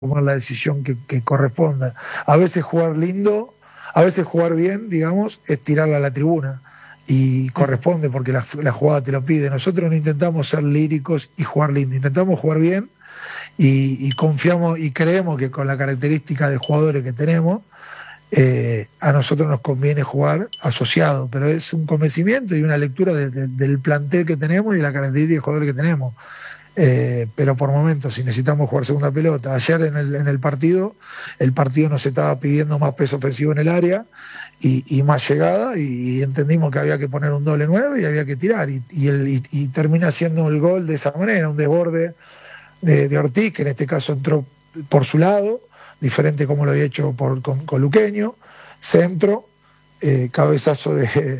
tomar la decisión que corresponda. A veces jugar lindo, a veces jugar bien, digamos, es tirarla a la tribuna. Y corresponde porque la jugada te lo pide. Nosotros no intentamos ser líricos y jugar lindo, intentamos jugar bien y confiamos y creemos que con la característica de jugadores que tenemos, a nosotros nos conviene jugar asociado, pero es un convencimiento y una lectura del plantel que tenemos y de la característica de jugadores que tenemos. Pero por momentos, si necesitamos jugar segunda pelota, ayer en el partido nos estaba pidiendo más peso ofensivo en el área y más llegada, y entendimos que había que poner un doble 9 y había que tirar, y termina siendo el gol de esa manera, un desborde de Ortiz, que en este caso entró por su lado, diferente como lo había hecho con Luqueño, centro, cabezazo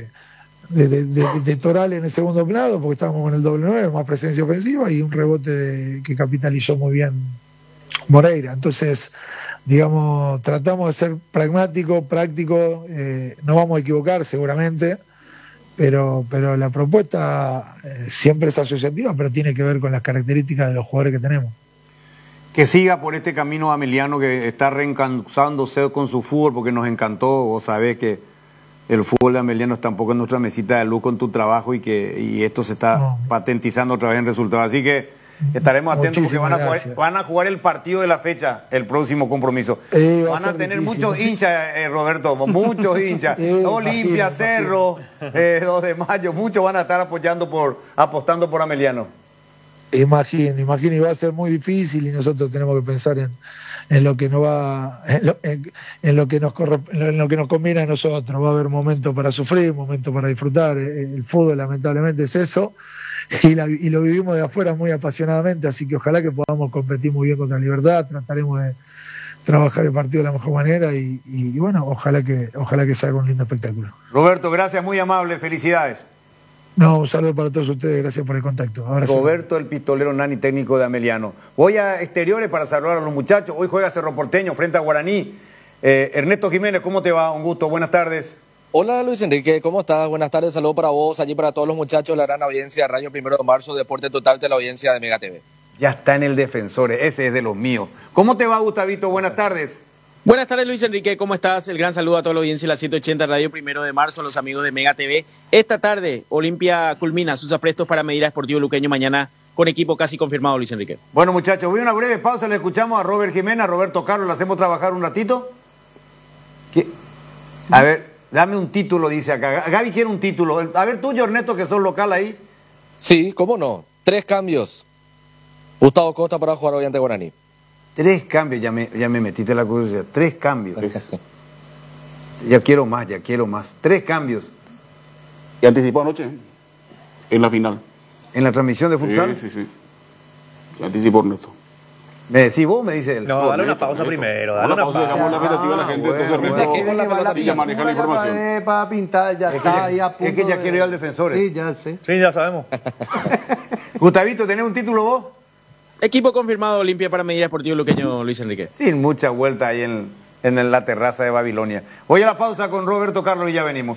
de Toral en el segundo plano, porque estábamos con el doble 9, más presencia ofensiva, y un rebote que capitalizó muy bien Moreira. Entonces, digamos, tratamos de ser pragmáticos, prácticos, no vamos a equivocar seguramente, pero la propuesta siempre es asociativa, pero tiene que ver con las características de los jugadores que tenemos. Que siga por este camino Ameliano, que está reencantándose con su fútbol, porque nos encantó. Vos sabés que el fútbol de Ameliano está un poco en nuestra mesita de luz con tu trabajo, y esto se está patentizando otra vez en resultados. Así que estaremos atentos, porque van a jugar el partido de la fecha, el próximo compromiso. Van a tener muchos hinchas, Roberto, muchos hinchas. Olimpia, Cerro, 2 de mayo, muchos van a estar apostando por Ameliano. Imagino, y va a ser muy difícil, y nosotros tenemos que pensar en lo que nos va, en lo que nos conviene a nosotros. Va a haber momentos para sufrir, momentos para disfrutar. El fútbol lamentablemente es eso, y lo vivimos de afuera muy apasionadamente, así que ojalá que podamos competir muy bien contra Libertad. Trataremos de trabajar el partido de la mejor manera, y bueno, ojalá que salga un lindo espectáculo. Roberto, gracias, muy amable, felicidades. No, un saludo para todos ustedes, gracias por el contacto. Abrazo. Roberto, el pistolero Nani, técnico de Ameliano. Voy a exteriores para saludar a los muchachos. Hoy juega Cerro Porteño frente a Guaraní. Ernesto Jiménez, ¿cómo te va? Un gusto, buenas tardes. Hola Luis Enrique, ¿cómo estás? Buenas tardes, saludos para vos, allí para todos los muchachos, la gran audiencia de Radio 1 de Marzo, Deporte Total de la audiencia de Mega TV. Ya está en el Defensores, ese es de los míos. ¿Cómo te va, Gustavito? Buenas tardes. Buenas tardes, Luis Enrique, ¿cómo estás? El gran saludo a toda la audiencia de la 180 Radio 1 de Marzo, los amigos de Mega TV. Esta tarde, Olimpia culmina sus aprestos para medir a Sportivo Luqueño mañana con equipo casi confirmado, Luis Enrique. Bueno, muchachos, voy a una breve pausa, le escuchamos a Robert Jiménez, a Roberto Carlos, le hacemos trabajar un ratito. A ver, dame un título, dice acá. Gaby quiere un título. A ver, tú, Ernesto, que sos local ahí. Sí, cómo no. 3 cambios. Gustavo Costa para jugar hoy ante Guaraní. 3 cambios, ya me metiste la curiosidad. 3 cambios. Ya quiero más. 3 cambios. Y anticipó anoche, en la final. ¿En la transmisión de futsal? Sí. Ya anticipó Ernesto. ¿Me decís vos? Me dice él. No, dale una pausa primero. Dale una pausa. Dejamos la expectativa a la gente. Entonces Ernesto ya maneja la información. Para pintar, ya está ahí a punto. Es que ya quiero ir al Defensores. Sí, ya sé. Sí, ya sabemos. Gustavito, ¿tenés un título vos? Equipo confirmado, Olimpia para medir a Sportivo Luqueño, Luis Enrique. Sin mucha vuelta ahí en la terraza de Babilonia. Voy a la pausa con Roberto Carlos y ya venimos.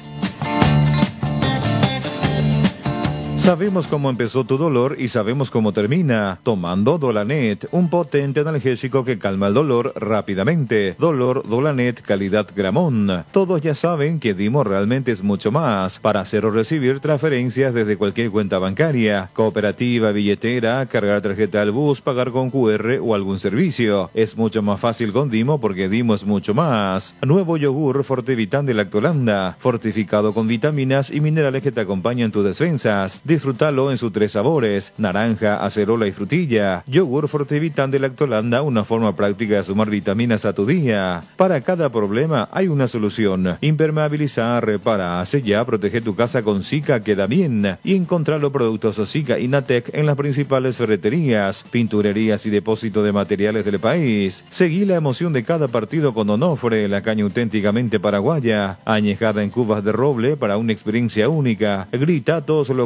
Sabemos cómo empezó tu dolor y sabemos cómo termina. Tomando Dolanet, un potente analgésico que calma el dolor rápidamente. Dolor Dolanet calidad Gramón. Todos ya saben que Dimo realmente es mucho más. Para hacer o recibir transferencias desde cualquier cuenta bancaria, cooperativa, billetera, cargar tarjeta al bus, pagar con QR o algún servicio. Es mucho más fácil con Dimo porque Dimo es mucho más. Nuevo yogur Fortevitán de Lactolanda, fortificado con vitaminas y minerales que te acompañan tus defensas. Disfrútalo en sus 3 sabores, naranja, acerola y frutilla. Yogur Fortevitán de Lactolanda, una forma práctica de sumar vitaminas a tu día. Para cada problema hay una solución. Impermeabilizar, repara, sella, protege tu casa con Zika Queda Bien. Y encontrar los productos Zika y Natec en las principales ferreterías, pinturerías y depósitos de materiales del país. Seguí la emoción de cada partido con Onofre, la caña auténticamente paraguaya, añejada en cubas de roble para una experiencia única. Grita todos los goles tu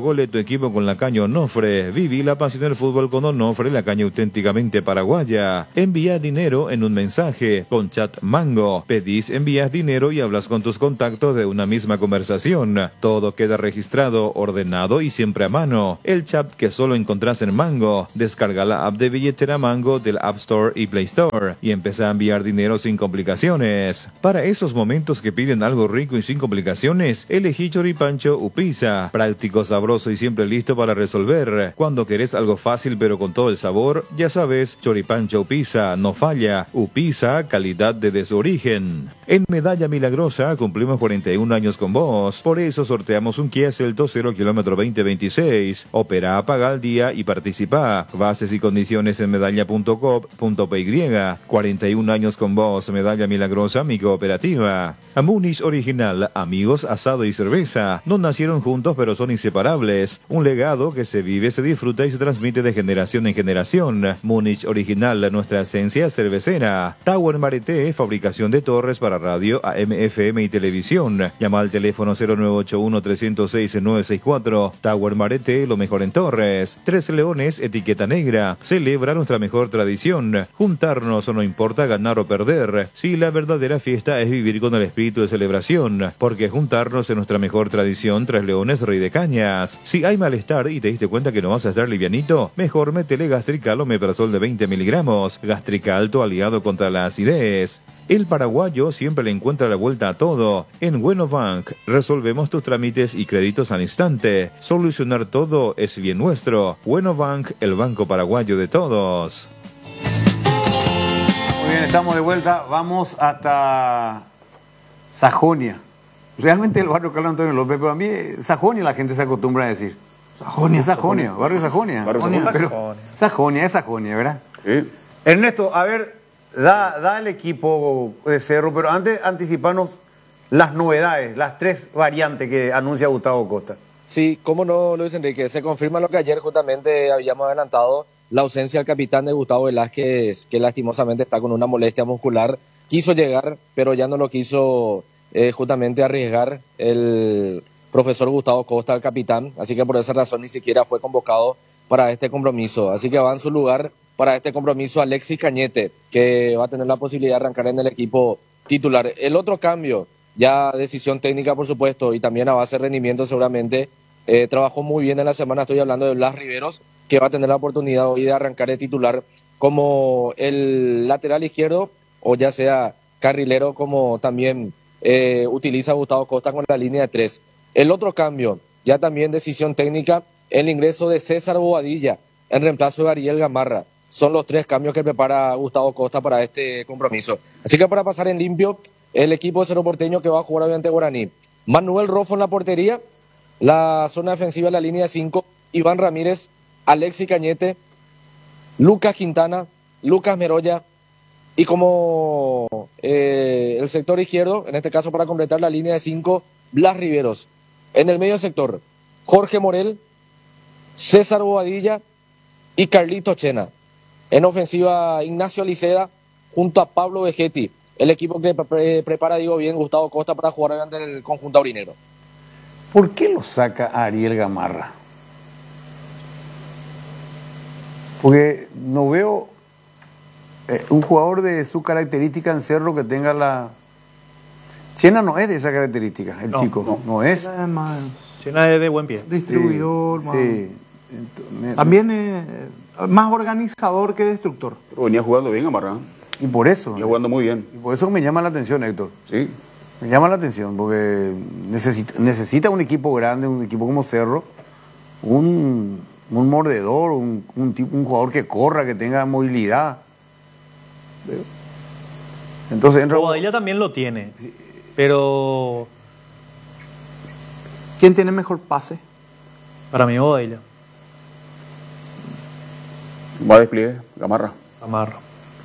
equipo con la caña Onofre. Viví la pasión del fútbol con Onofre, la caña auténticamente paraguaya. Envía dinero en un mensaje con Chat Mango. Pedís, envías dinero y hablas con tus contactos de una misma conversación. Todo queda registrado, ordenado y siempre a mano. El chat que solo encontrás en Mango. Descarga la app de billetera Mango del App Store y Play Store y empieza a enviar dinero sin complicaciones. Para esos momentos que piden algo rico y sin complicaciones, elegí Choripancho Upisa. Práctico, sabroso y siempre listo para resolver. Cuando querés algo fácil pero con todo el sabor, ya sabes, Choripancho Upisa no falla. Upisa, calidad desde su origen. En Medalla Milagrosa cumplimos 41 años con vos. Por eso sorteamos un Kia Celtos 0 kilómetro 2026. Opera, paga al día y participa. Bases y condiciones en medalla.coop.py. 41 años con vos, Medalla Milagrosa, mi cooperativa. Múnich Original, amigos, asado y cerveza. No nacieron juntos pero son inseparables. Un legado que se vive, se disfruta y se transmite de generación en generación. Múnich Original, nuestra esencia cervecera. Tower Marete, fabricación de torres para radio, AM, FM y televisión. Llama al teléfono 0981-306-964. Tower Marete, lo mejor en torres. Tres Leones, etiqueta negra. Celebra nuestra mejor tradición. Juntarnos no importa ganar o perder. Si la verdadera fiesta es vivir con el espíritu de celebración. Porque juntarnos es nuestra mejor tradición. Tres Leones, Rey de Cañas. Si hay malestar y te diste cuenta que no vas a estar livianito, mejor métele Gastrical o Omeprazol de 20 miligramos. Gastrical, tu aliado contra la acidez. El paraguayo siempre le encuentra la vuelta a todo. En Bueno Bank resolvemos tus trámites y créditos al instante. Solucionar todo es bien nuestro. Bueno Bank, el banco paraguayo de todos. Muy bien, estamos de vuelta. Vamos hasta Sajonia. Realmente el barrio Carlos Antonio López, pero a mí Sajonia la gente se acostumbra a decir. Sajonia, barrio Sajonia. Pero Sajonia es Sajonia, ¿verdad? Sí. Ernesto, a ver, da el equipo de Cerro, pero antes anticiparnos las novedades, las tres variantes que anuncia Gustavo Costa. Sí, cómo no, Luis Enrique. Se confirma lo que ayer justamente habíamos adelantado, la ausencia del capitán de Gustavo Velázquez, que lastimosamente está con una molestia muscular. Quiso llegar, pero ya no lo quiso justamente arriesgar el profesor Gustavo Costa, el capitán. Así que por esa razón ni siquiera fue convocado para este compromiso. Así que va en su lugar para este compromiso Alexis Cañete, que va a tener la posibilidad de arrancar en el equipo titular. El otro cambio, ya decisión técnica por supuesto, y también a base de rendimiento seguramente, trabajó muy bien en la semana, estoy hablando de Blas Riveros, que va a tener la oportunidad hoy de arrancar de titular como el lateral izquierdo, o ya sea carrilero, como también utiliza Gustavo Costa con la línea de tres. El otro cambio, ya también decisión técnica, el ingreso de César Bobadilla en reemplazo de Ariel Gamarra. Son los tres cambios que prepara Gustavo Costa para este compromiso. Así que para pasar en limpio, el equipo de Cerro Porteño que va a jugar ante Guaraní. Manuel Rofo en la portería, la zona defensiva en la línea de 5, Iván Ramírez, Alexis Cañete, Lucas Quintana, Lucas Meroya, y como el sector izquierdo, en este caso para completar la línea de 5, Blas Riveros. En el medio sector, Jorge Morel, César Bobadilla y Carlito Chena. En ofensiva, Ignacio Liceda junto a Pablo Vegetti. El equipo que prepara, digo bien, Gustavo Costa para jugar ante el conjunto aurinero. ¿Por qué lo saca Ariel Gamarra? Porque no veo un jugador de su característica en Cerro que tenga la... Chena no es de esa característica, el chico. No es. Chena es de buen pie. Distribuidor, Sí. También es más organizador que destructor. Pero venía jugando bien Gamarra. Y por eso. Venía jugando muy bien. Y por eso me llama la atención, Héctor. Sí. Me llama la atención porque necesita un equipo grande, un equipo como Cerro, un mordedor, un jugador que corra, que tenga movilidad. Entonces entra... Bobadilla también lo tiene, pero ¿Quién tiene mejor pase? para mí Bobadilla, Va a despliegue, Gamarra. Gamarra.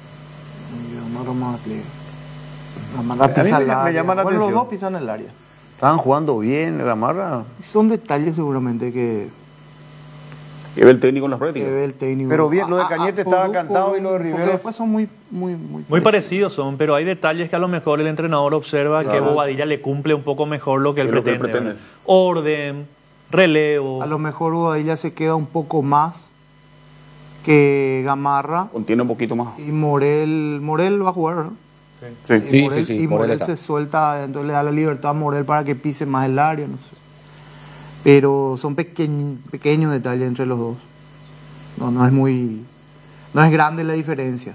Gamarra pisa me el área. llama la Bueno, atención. los dos pisan el área. Estaban jugando bien, Gamarra. Son detalles seguramente que Lleva el técnico en las prácticas. ve el técnico. Pero bien, lo de Cañete estaba cantado y lo de Rivero... Porque después son muy Muy parecidos son, pero hay detalles que a lo mejor el entrenador observa que Bobadilla le cumple un poco mejor lo que él Es lo que él pretende. pretende. ¿Verdad? Orden, relevo. A lo mejor Bobadilla se queda un poco más que Gamarra. Contiene un poquito más. Y Morel va a jugar, ¿no? Sí. Y Morel, sí, y Morel Morel está. se suelta, entonces le da la libertad a Morel para que pise más el área, no sé. Pero son pequeños detalles entre los dos. No es grande la diferencia.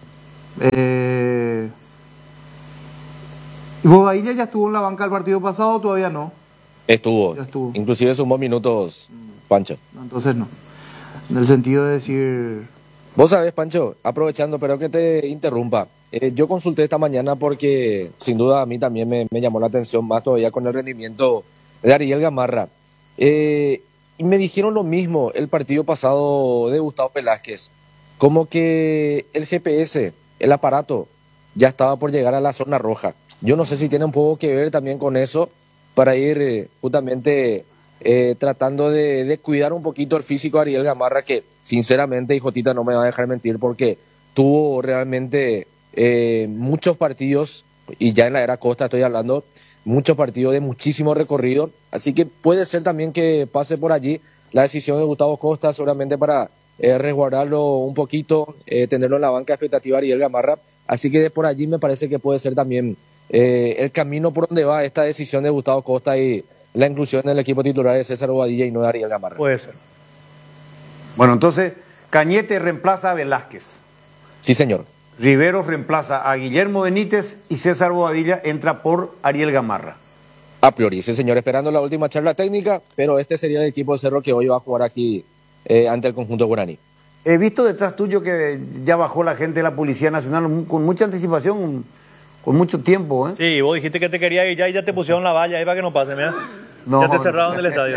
¿Bobadilla ya estuvo en la banca el partido pasado o todavía no? Estuvo. Ya estuvo. Inclusive sumó minutos, Pancho. No, entonces no. En el sentido de decir... Vos sabés, Pancho, aprovechando, pero que te interrumpa. Yo consulté esta mañana porque sin duda a mí también me llamó la atención más todavía con el rendimiento de Ariel Gamarra. Y me dijeron lo mismo el partido pasado de Gustavo Velázquez, como que el GPS, el aparato, ya estaba por llegar a la zona roja. Yo no sé si tiene un poco que ver también con eso para ir justamente tratando de cuidar un poquito el físico de Ariel Gamarra, que sinceramente, y Jotita no me va a dejar mentir, porque tuvo realmente muchos partidos, y ya en la era Costa estoy hablando, muchos partidos de muchísimo recorrido, así que puede ser también que pase por allí la decisión de Gustavo Costa seguramente para resguardarlo un poquito, tenerlo en la banca expectativa Ariel Gamarra, así que por allí me parece que puede ser también el camino por donde va esta decisión de Gustavo Costa y la inclusión en el equipo titular de César Bobadilla y no de Ariel Gamarra. Puede ser. Bueno, entonces, Cañete reemplaza a Velázquez. Sí, señor. Riveros reemplaza a Guillermo Benítez y César Bobadilla entra por Ariel Gamarra. A priori, sí, señor, esperando la última charla técnica, pero este sería el equipo de Cerro que hoy va a jugar aquí ante el conjunto guaraní. He visto detrás tuyo que ya bajó la gente de la Policía Nacional con mucha anticipación, con mucho tiempo, ¿eh? Sí, vos dijiste que te quería ir ya y ya te pusieron la valla ahí para que no pase, mira. No, ya te cerraron el estadio.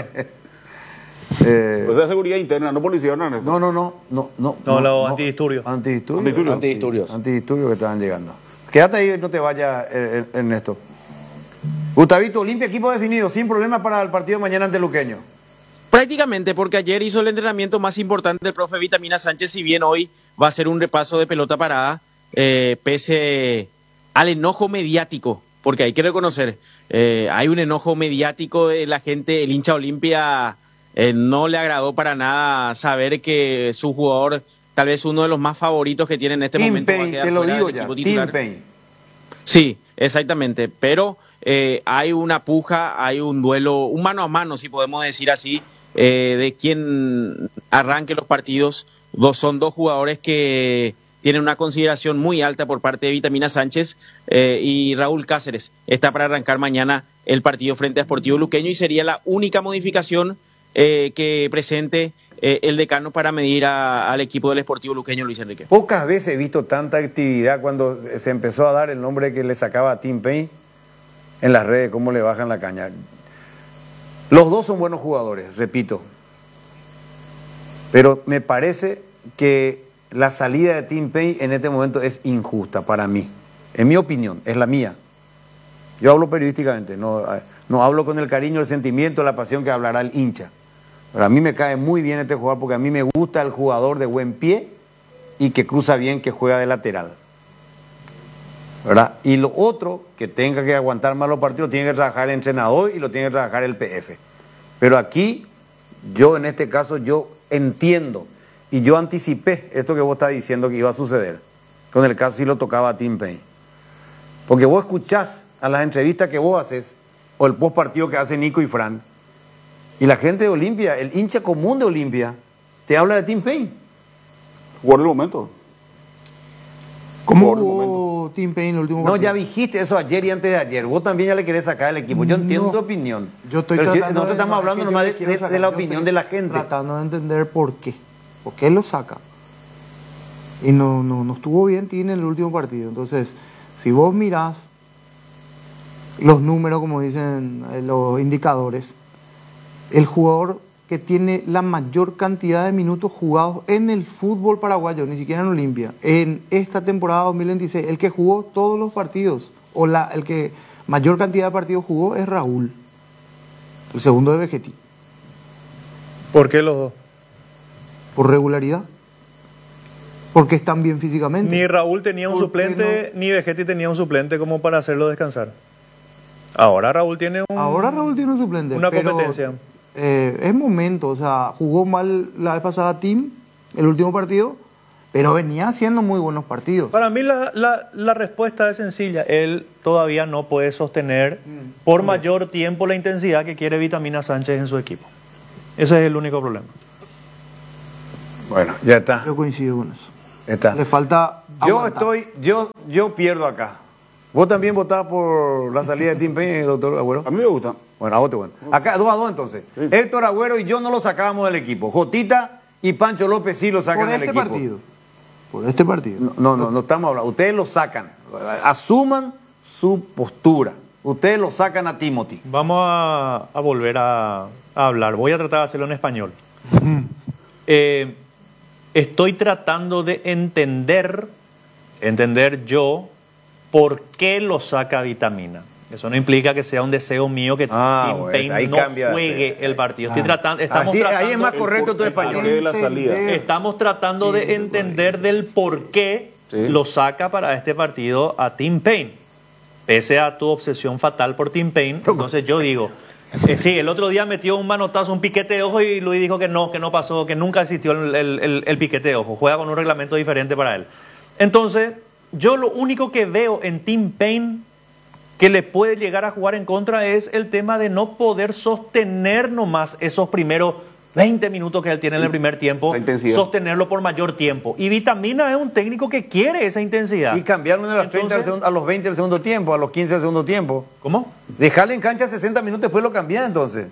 O sea, seguridad interna, no policía, Ernesto. No, los antidisturbios. Antidisturbios que estaban llegando. Quédate ahí, no te vayas, Ernesto. Gustavito, Olimpia, equipo definido, sin problema para el partido de mañana ante Luqueño. Prácticamente, porque ayer hizo el entrenamiento más importante del profe Vitamina Sánchez, si bien hoy va a ser un repaso de pelota parada, pese al enojo mediático, porque hay que reconocer, hay un enojo mediático de la gente, el hincha Olimpia no le agradó para nada saber que su jugador, tal vez uno de los más favoritos que tiene en este momento, va a quedar te lo fuera digo del ya, equipo titular. Tim Payne. Sí, exactamente, pero hay una puja, hay un duelo, un mano a mano, si podemos decir así, de quién arranque los partidos. Son dos jugadores que tienen una consideración muy alta por parte de Vitamina Sánchez y Raúl Cáceres está para arrancar mañana el partido frente a Sportivo Luqueño y sería la única modificación que presente el decano para medir al equipo del Sportivo Luqueño, Luis Enrique. Pocas veces he visto tanta actividad cuando se empezó a dar el nombre que le sacaba a Tim Payne en las redes, cómo le bajan la caña. Los dos son buenos jugadores, repito. Pero me parece que la salida de Tim Payne en este momento es injusta para mí. En mi opinión, es la mía. Yo hablo periodísticamente, no hablo con el cariño, el sentimiento, la pasión que hablará el hincha. Pero a mí me cae muy bien este jugador porque a mí me gusta el jugador de buen pie y que cruza bien, que juega de lateral. ¿Verdad? Y lo otro, que tenga que aguantar más los partidos, tiene que trabajar el entrenador y lo tiene que trabajar el PF. Pero aquí, yo en este caso, yo entiendo y yo anticipé esto que vos estás diciendo que iba a suceder, con el caso si lo tocaba a Tim Payne. Porque vos escuchás a las entrevistas que vos haces, o el post partido que hace Nico y Fran, y la gente de Olimpia, el hincha común de Olimpia, te habla de Tim Payne. Jugar el momento. ¿Cómo Por el jugó Tim Payne el último No, partido? ya dijiste eso ayer y antes de ayer. Vos también ya le querés sacar el equipo. Yo entiendo No. tu opinión. Yo estoy Pero tratando nosotros de- estamos no, hablando es que nomás yo le quiero de sacar, la yo opinión estoy de la gente. Tratando de entender por qué. ¿Por qué lo saca? Y no estuvo bien Tim en el último partido. Entonces, si vos mirás los números, como dicen los indicadores, el jugador que tiene la mayor cantidad de minutos jugados en el fútbol paraguayo, ni siquiera en Olimpia, en esta temporada 2026, el que jugó todos los partidos, o el que mayor cantidad de partidos jugó es Raúl, el segundo de Vegetti, ¿Por qué los dos? por regularidad, porque están bien físicamente. Ni Raúl tenía un ¿Por qué suplente, ni Vegetti tenía un suplente como para hacerlo descansar. Ahora Raúl tiene Ahora Raúl tiene un suplente. una competencia. es momento. O sea, jugó mal la vez pasada Tim, el último partido, pero venía haciendo muy buenos partidos. Para mí la respuesta es sencilla. Él todavía no puede sostener por mayor tiempo la intensidad que quiere Vitamina Sánchez en su equipo. Ese es el único problema. Bueno, ya está. Yo coincido con eso. Está. Le falta aguantar. Yo pierdo acá. ¿Vos también votás por la salida de Tim Payne, doctor Agüero? A mí me gusta. Bueno, a vos te bueno. Acá 2-2 entonces. Sí. Héctor Agüero y yo no lo sacábamos del equipo. Jotita y Pancho López sí lo sacan del equipo. Por este partido. No estamos hablando. Ustedes lo sacan. Asuman su postura. Ustedes lo sacan a Timothy. Vamos a volver a hablar. Voy a tratar de hacerlo en español. Estoy tratando de entender yo por qué lo saca Vitamina. Eso no implica que sea un deseo mío que Tim Payne no juegue el partido. Ahí es más correcto tu español. Estamos tratando de entender del por qué lo saca para este partido a Tim Payne. Pese a tu obsesión fatal por Tim Payne, entonces yo digo, sí, el otro día metió un manotazo, un piquete de ojo y Luis dijo que no pasó, que nunca existió el piquete de ojo. Juega con un reglamento diferente para él. Entonces, yo lo único que veo en Tim Payne que le puede llegar a jugar en contra es el tema de no poder sostener nomás esos primeros 20 minutos que él tiene en el primer tiempo, sostenerlo por mayor tiempo. Y Vitamina es un técnico que quiere esa intensidad. Y cambiarlo de a los 20 del segundo tiempo, a los 15 del segundo tiempo. ¿Cómo? Dejarle en cancha 60 minutos, después lo cambiar entonces.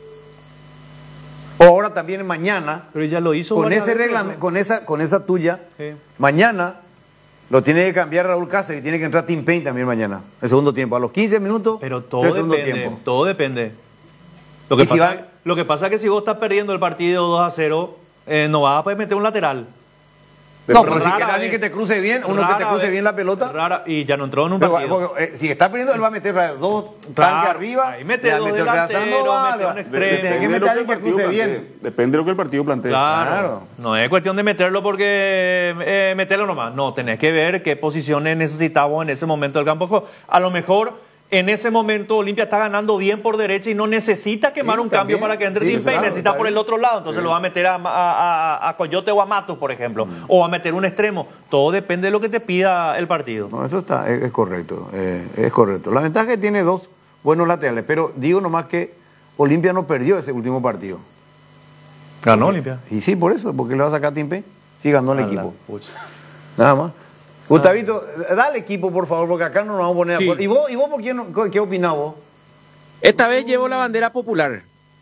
O ahora también mañana. Pero ya lo hizo. Con ese reglamento, con esa tuya, mañana lo tiene que cambiar Raúl Cáceres y tiene que entrar Tim Payne también mañana, el segundo tiempo, a los 15 minutos. Pero todo depende, todo depende. Lo que pasa es que si vos estás perdiendo el partido 2-0, no vas a poder meter un lateral. No, pero si queda alguien que te cruce bien, uno que te cruce bien la pelota. Y ya no entró en un partido. Si está perdiendo, él va a meter dos tanques arriba. Ahí mete dos delanteros, mete un extremo. Tiene que meter a alguien que cruce bien. Depende de lo que el partido plantee. Claro. No es cuestión de meterlo porque meterlo nomás. No, tenés que ver qué posiciones necesitamos en ese momento del campo de juego. A lo mejor en ese momento Olimpia está ganando bien por derecha y no necesita quemar un cambio para que entre Tim Payne, necesita por el otro lado, entonces lo va a meter a Coyote o a Matos, por ejemplo, o a meter un extremo. Todo depende de lo que te pida el partido. No, eso es correcto, es correcto. La ventaja es que tiene dos buenos laterales, pero digo nomás que Olimpia no perdió ese último partido. ¿Ganó Olimpia? Y sí, por eso, porque le va a sacar a Tim Payne. Sí, ganó el equipo. Nada más. Gustavito, dale equipo, por favor, porque acá no nos vamos a poner de acuerdo. ¿Y vos por qué opinás vos? Esta vez llevo la bandera popular.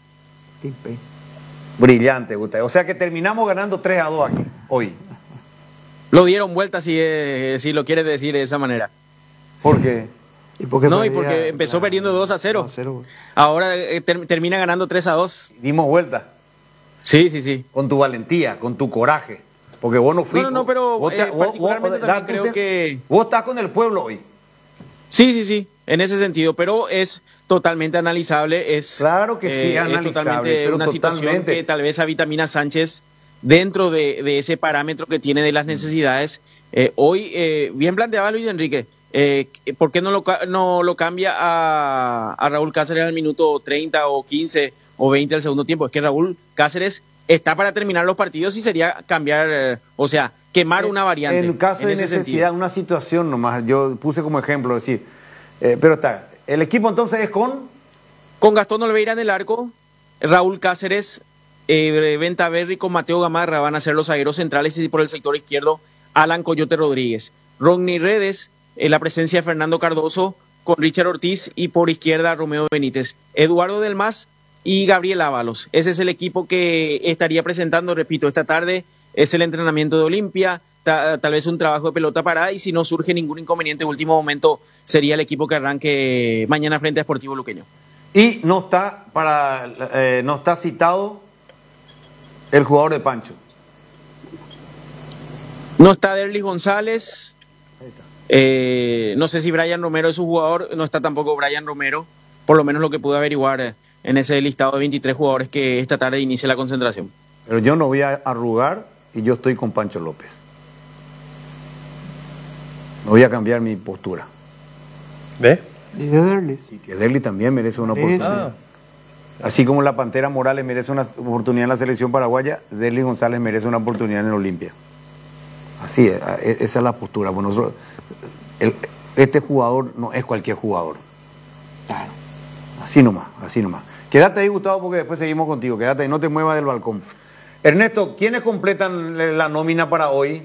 Brillante, Gustavo. O sea que terminamos ganando 3-2 aquí, hoy. Lo dieron vuelta, si lo quieres decir de esa manera. ¿Por qué? Porque empezó perdiendo 2-0. Ahora termina ganando 3-2. Dimos vuelta. Sí. Con tu valentía, con tu coraje. Porque vos no fuiste. No, pero particularmente también creo que... Vos estás con el pueblo hoy. Sí, en ese sentido, pero es totalmente analizable. Claro que sí, analizable. Es totalmente una situación que tal vez a Vitamina Sánchez, dentro de ese parámetro que tiene de las necesidades, hoy, bien planteaba Luis Enrique, ¿por qué no lo cambia a Raúl Cáceres al minuto 30 o 15 o 20 del segundo tiempo? Es que Raúl Cáceres está para terminar los partidos y sería cambiar, quemar una variante. En caso de necesidad, una situación nomás, yo puse como ejemplo, decir, pero está, el equipo entonces es con Gastón Olveira en el arco, Raúl Cáceres, Ventaverri con Mateo Gamarra van a ser los zagueros centrales y por el sector izquierdo Alan Coyote Rodríguez, Rodney Redes, la presencia de Fernando Cardoso con Richard Ortiz y por izquierda Romeo Benítez, Eduardo Del Mas y Gabriel Ábalos. Ese es el equipo que estaría presentando, repito, esta tarde. Es el entrenamiento de Olimpia, tal vez un trabajo de pelota parada, y si no surge ningún inconveniente en último momento, sería el equipo que arranque mañana frente a Sportivo Luqueño. Y no está citado el jugador de Pancho. No está Derlis González, no sé si Brian Romero es su jugador, no está tampoco Brian Romero, por lo menos lo que pude averiguar en ese listado de 23 jugadores que esta tarde inicia la concentración. Pero yo no voy a arrugar y yo estoy con Pancho López. No voy a cambiar mi postura. ¿Ve? Y de Derlis. Y que Derlis también merece una oportunidad. Así como la Pantera Morales merece una oportunidad en la selección paraguaya, Derlis González merece una oportunidad en el Olimpia. Así es, esa es la postura. Bueno, nosotros, este jugador no es cualquier jugador. Claro. Así nomás, así nomás. Quédate ahí, Gustavo, porque después seguimos contigo. Quédate ahí, no te muevas del balcón. Ernesto, ¿quiénes completan la nómina para hoy?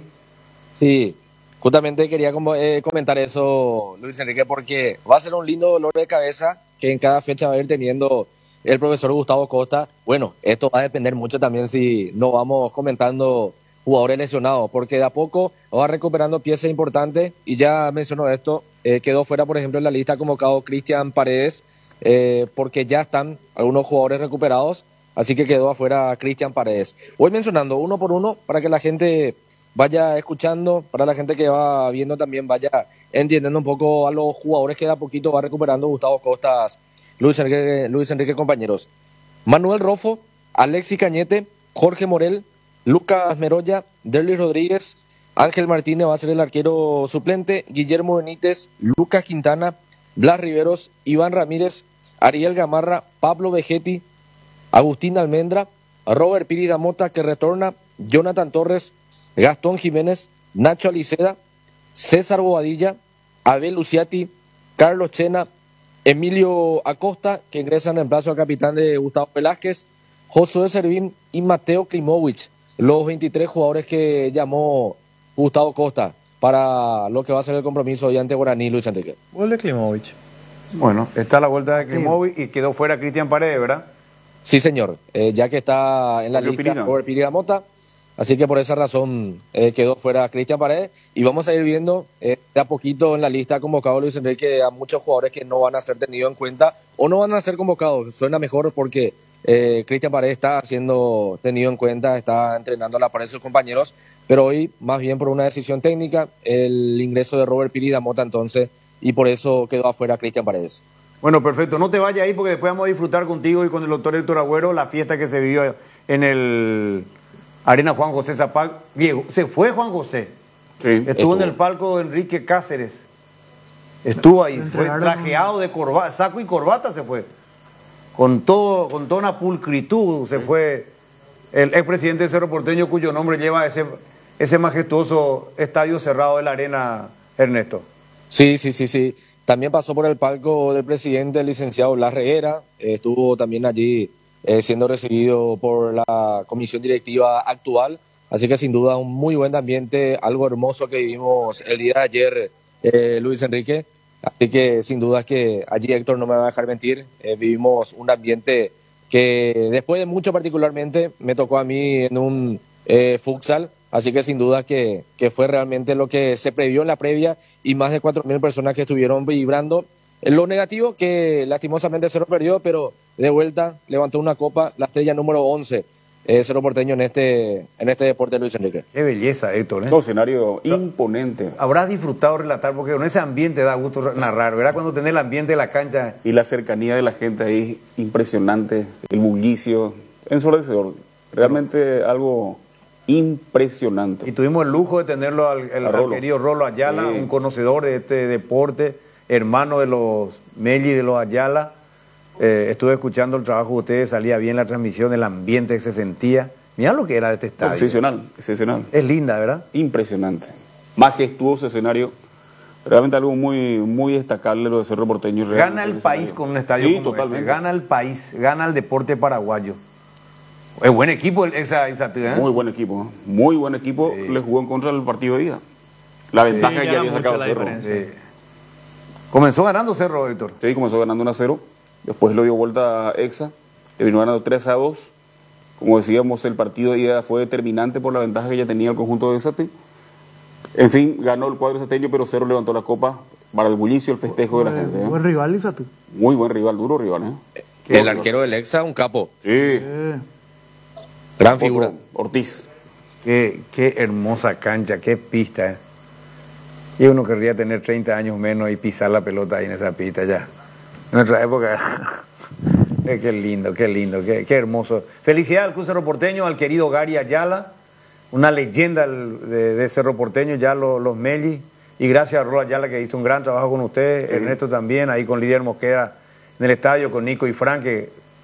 Sí, justamente quería comentar eso, Luis Enrique, porque va a ser un lindo dolor de cabeza que en cada fecha va a ir teniendo el profesor Gustavo Costa. Bueno, esto va a depender mucho también si no vamos comentando jugadores lesionados, porque de a poco va recuperando piezas importantes y ya mencionó esto, quedó fuera, por ejemplo, en la lista convocado Cristian Paredes, porque ya están algunos jugadores recuperados, así que quedó afuera Cristian Paredes. Voy mencionando uno por uno para que la gente vaya escuchando, para la gente que va viendo también vaya entendiendo un poco a los jugadores que de a poquito va recuperando Gustavo Costas, Luis Enrique, compañeros. Manuel Rofo, Alexis Cañete, Jorge Morel, Lucas Meroya, Derlis Rodríguez, Ángel Martínez va a ser el arquero suplente, Guillermo Benítez, Lucas Quintana, Blas Riveros, Iván Ramírez, Ariel Gamarra, Pablo Vegetti, Agustín Almendra, Robert Piri da Mota, que retorna, Jonathan Torres, Gastón Jiménez, Nacho Aliceda, César Bobadilla, Abel Luciati, Carlos Chena, Emilio Acosta, que ingresa en reemplazo al capitán de Gustavo Velázquez, Josué Servín y Mateo Klimovich, los 23 jugadores que llamó Gustavo Costa para lo que va a ser el compromiso hoy ante Guaraní, Luis Enrique. Gol de Klimovich. Bueno, está la vuelta de Klimovich y quedó fuera Cristian Paredes, ¿verdad? Sí, señor, ya que está en la Julio lista Pirina. Robert Piri da Mota, así que por esa razón quedó fuera Cristian Paredes y vamos a ir viendo de a poquito en la lista convocado Luis Enrique a muchos jugadores que no van a ser tenidos en cuenta o no van a ser convocados. Suena mejor porque Cristian Paredes está siendo tenido en cuenta, está entrenando a la par de sus compañeros, pero hoy más bien por una decisión técnica el ingreso de Robert Piri da Mota entonces y por eso quedó afuera Cristian Paredes. Bueno, perfecto. No te vayas ahí porque después vamos a disfrutar contigo y con el doctor Héctor Agüero la fiesta que se vivió en el Arena Juan José Zapac. Diego, se fue Juan José. Sí. Estuvo en el palco de Enrique Cáceres. Estuvo ahí, fue trajeado de corbata, saco y corbata se fue. Con toda una pulcritud se fue el expresidente de Cerro Porteño, cuyo nombre lleva ese majestuoso estadio cerrado de la Arena, Ernesto. Sí. También pasó por el palco del presidente, el licenciado Blas Reguera, estuvo también allí siendo recibido por la comisión directiva actual, así que sin duda un muy buen ambiente, algo hermoso que vivimos el día de ayer, Luis Enrique, así que sin duda es que allí Héctor no me va a dejar mentir, vivimos un ambiente que después de mucho particularmente me tocó a mí en un futsal, así que sin duda que fue realmente lo que se previó en la previa y más de 4.000 personas que estuvieron vibrando. Lo negativo que lastimosamente Cerro perdió, pero de vuelta levantó una copa, la estrella número 11, Cerro Porteño en este deporte, Luis Enrique. Qué belleza, Héctor. Un escenario imponente. Habrás disfrutado relatar porque con ese ambiente da gusto narrar, ¿verdad? Cuando tenés el ambiente de la cancha. Y la cercanía de la gente ahí, impresionante. El bullicio, ensordecedor. Realmente algo impresionante. Y tuvimos el lujo de tenerlo al querido Rolo Ayala, Sí. un conocedor de este deporte, hermano de los Melli de los Ayala. Estuve escuchando el trabajo de ustedes, salía bien la transmisión, el ambiente que se sentía. Mirá lo que era este estadio. Excepcional. Es linda, ¿verdad? Impresionante. Majestuoso escenario. Realmente algo muy, muy destacable lo de Cerro Porteño. Gana el país con un estadio Sí, como totalmente. este. Gana el país, gana el deporte paraguayo. Es buen equipo esa ¿eh? Muy buen equipo. Muy buen equipo. Sí. Le jugó en contra del partido de ida. La ventaja que ya ya era había mucha sacado la Cerro. diferencia. Sí. Comenzó ganando Cerro, Héctor. Sí, comenzó ganando 1-0. Después lo dio vuelta a Exa. Terminó ganando 3-2. Como decíamos, el partido de ida fue determinante por la ventaja que ya tenía el conjunto de Exate. En fin, ganó el cuadro exateño, pero Cerro levantó la copa para el bullicio, el festejo de la gente. ¿eh? Buen rival, Isatu. Muy buen rival, duro rival. ¿eh? El arquero del Exa, un capo, Sí. gran figura. Ortiz. Qué hermosa cancha, qué pista. Y uno querría tener 30 años menos y pisar la pelota ahí en esa pista ya. En nuestra época. Qué lindo, qué hermoso. Felicidades al Club Cerro Porteño, al querido Gary Ayala, una leyenda de Cerro Porteño, ya los Melli. Y gracias a Rolo Ayala que hizo un gran trabajo con ustedes, Ernesto también, ahí con Lidier Mosquera en el estadio, con Nico y Frank, que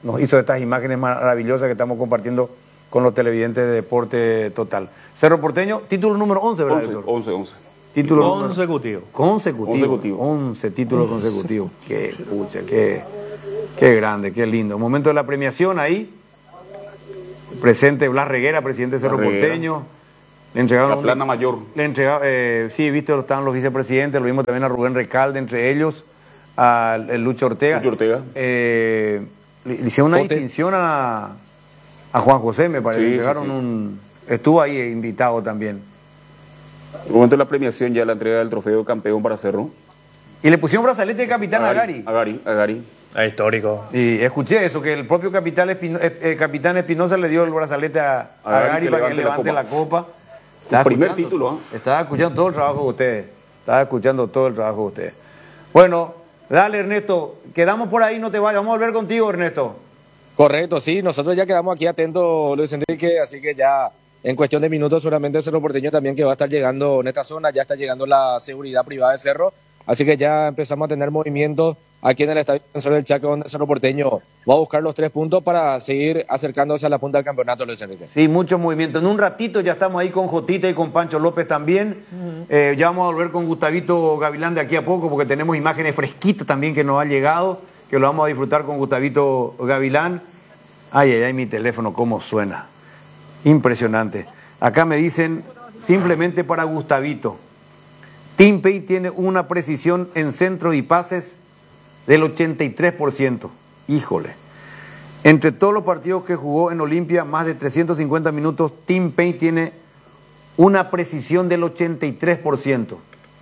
nos hizo estas imágenes maravillosas que estamos compartiendo con los televidentes de Deporte Total. Cerro Porteño, título número 11, ¿verdad, Héctor? 11. Título consecutivo. Consecutivo. 11 títulos consecutivos. Qué grande, qué lindo. Momento de la premiación ahí. Presente Blas Reguera, presidente de Cerro Porteño. Le entregaron la plana mayor. Le entregaron, sí, viste, estaban los vicepresidentes, lo vimos también a Rubén Recalde, entre ellos, a Lucho Ortega. Le hicieron una distinción a Juan José, me parece. Sí, le entregaron estuvo ahí invitado también. En el momento de la premiación, ya la entrega del trofeo campeón para Cerro. Y le pusieron brazalete de capitán a Gary. A Gary. Histórico. Y escuché eso, que el propio capitán Espinosa le dio el brazalete a Gary para que levante la copa. El primer título. Estaba escuchando todo el trabajo de ustedes. Bueno, dale, Ernesto. Quedamos por ahí, no te vayas. Vamos a volver contigo, Ernesto. Correcto, sí. Nosotros ya quedamos aquí atentos, Luis Enrique, así que ya en cuestión de minutos seguramente Cerro Porteño también que va a estar llegando en esta zona. Ya está llegando la seguridad privada de Cerro. Así que ya empezamos a tener movimientos aquí en el Estadio Defensor del Chaco, donde Cerro Porteño va a buscar los 3 puntos para seguir acercándose a la punta del campeonato, Luis Enrique. Sí, mucho movimiento. En un ratito ya estamos ahí con Jotita y con Pancho López también. Ya vamos a volver con Gustavito Gavilán de aquí a poco, porque tenemos imágenes fresquitas también que nos han llegado, que lo vamos a disfrutar con Gustavito Gavilán. Ay, mi teléfono, cómo suena. Impresionante. Acá me dicen, simplemente para Gustavito, Tim Pay tiene una precisión en centro y pases del 83%. Híjole. Entre todos los partidos que jugó en Olimpia, más de 350 minutos, Tim Pay tiene una precisión del 83%.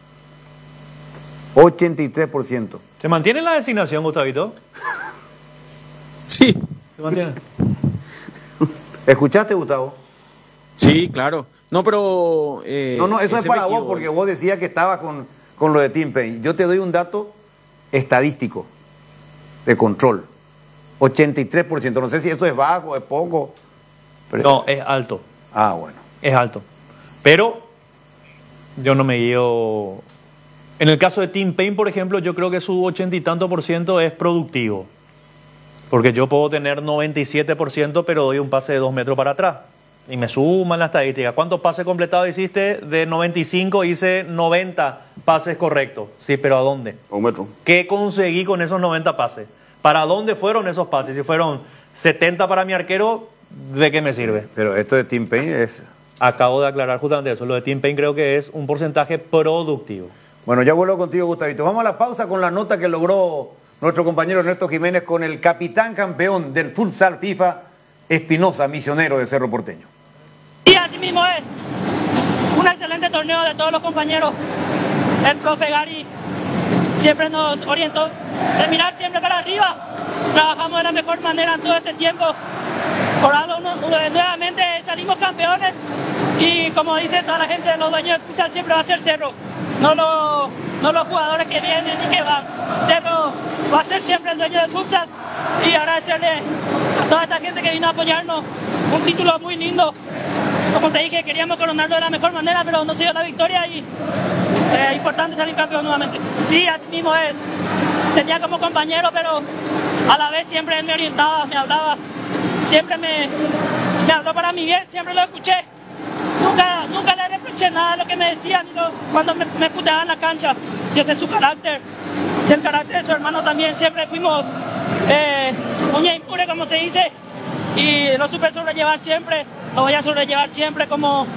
83%. ¿Se mantiene la designación, Gustavito? Sí. ¿Se mantiene? ¿Escuchaste, Gustavo? Sí, claro. No, pero... no, eso es para vos, porque vos decías que estaba con lo de Tim Pay. Yo te doy un dato estadístico de control. 83%. No sé si eso es bajo, es poco. Pero... No, es alto. Ah, bueno. Es alto. Pero yo no me guío... En el caso de Tim Payne, por ejemplo, yo creo que su 80 y tanto % es productivo. Porque yo puedo tener 97%, pero doy un pase de 2 metros para atrás. Y me suman la estadística. ¿Cuántos pases completados hiciste? De 95 hice 90 pases correctos. Sí, pero ¿a dónde? A 1 metro. ¿Qué conseguí con esos 90 pases? ¿Para dónde fueron esos pases? Si fueron 70 para mi arquero, ¿de qué me sirve? Pero esto de Tim Payne es... Acabo de aclarar justamente eso. Lo de Tim Payne creo que es un porcentaje productivo. Bueno, ya vuelvo contigo, Gustavito. Vamos a la pausa con la nota que logró nuestro compañero Ernesto Jiménez con el capitán campeón del futsal FIFA, Espinosa, misionero de Cerro Porteño. Y así mismo es un excelente torneo de todos los compañeros. El profe Gary siempre nos orientó de mirar siempre para arriba. Trabajamos de la mejor manera en todo este tiempo. Por algo nuevamente salimos campeones y como dice toda la gente, los dueños de futsal siempre va a ser Cerro. No los jugadores que vienen y que van. Cerro va a ser siempre el dueño del futsal y agradecerle a toda esta gente que vino a apoyarnos. Un título muy lindo. Como te dije, queríamos coronarlo de la mejor manera, pero no se dio la victoria y es importante salir campeón nuevamente. Sí, así mismo es. Tenía como compañero, pero a la vez siempre él me orientaba, me hablaba. Siempre me habló para mi bien, siempre lo escuché. Nunca le reproché nada de lo que me decían cuando me puteaban en la cancha. Yo sé su carácter, sé el carácter de su hermano también. Siempre fuimos uña impure, como se dice, y lo supe sobrellevar siempre. Lo voy a sobrellevar siempre como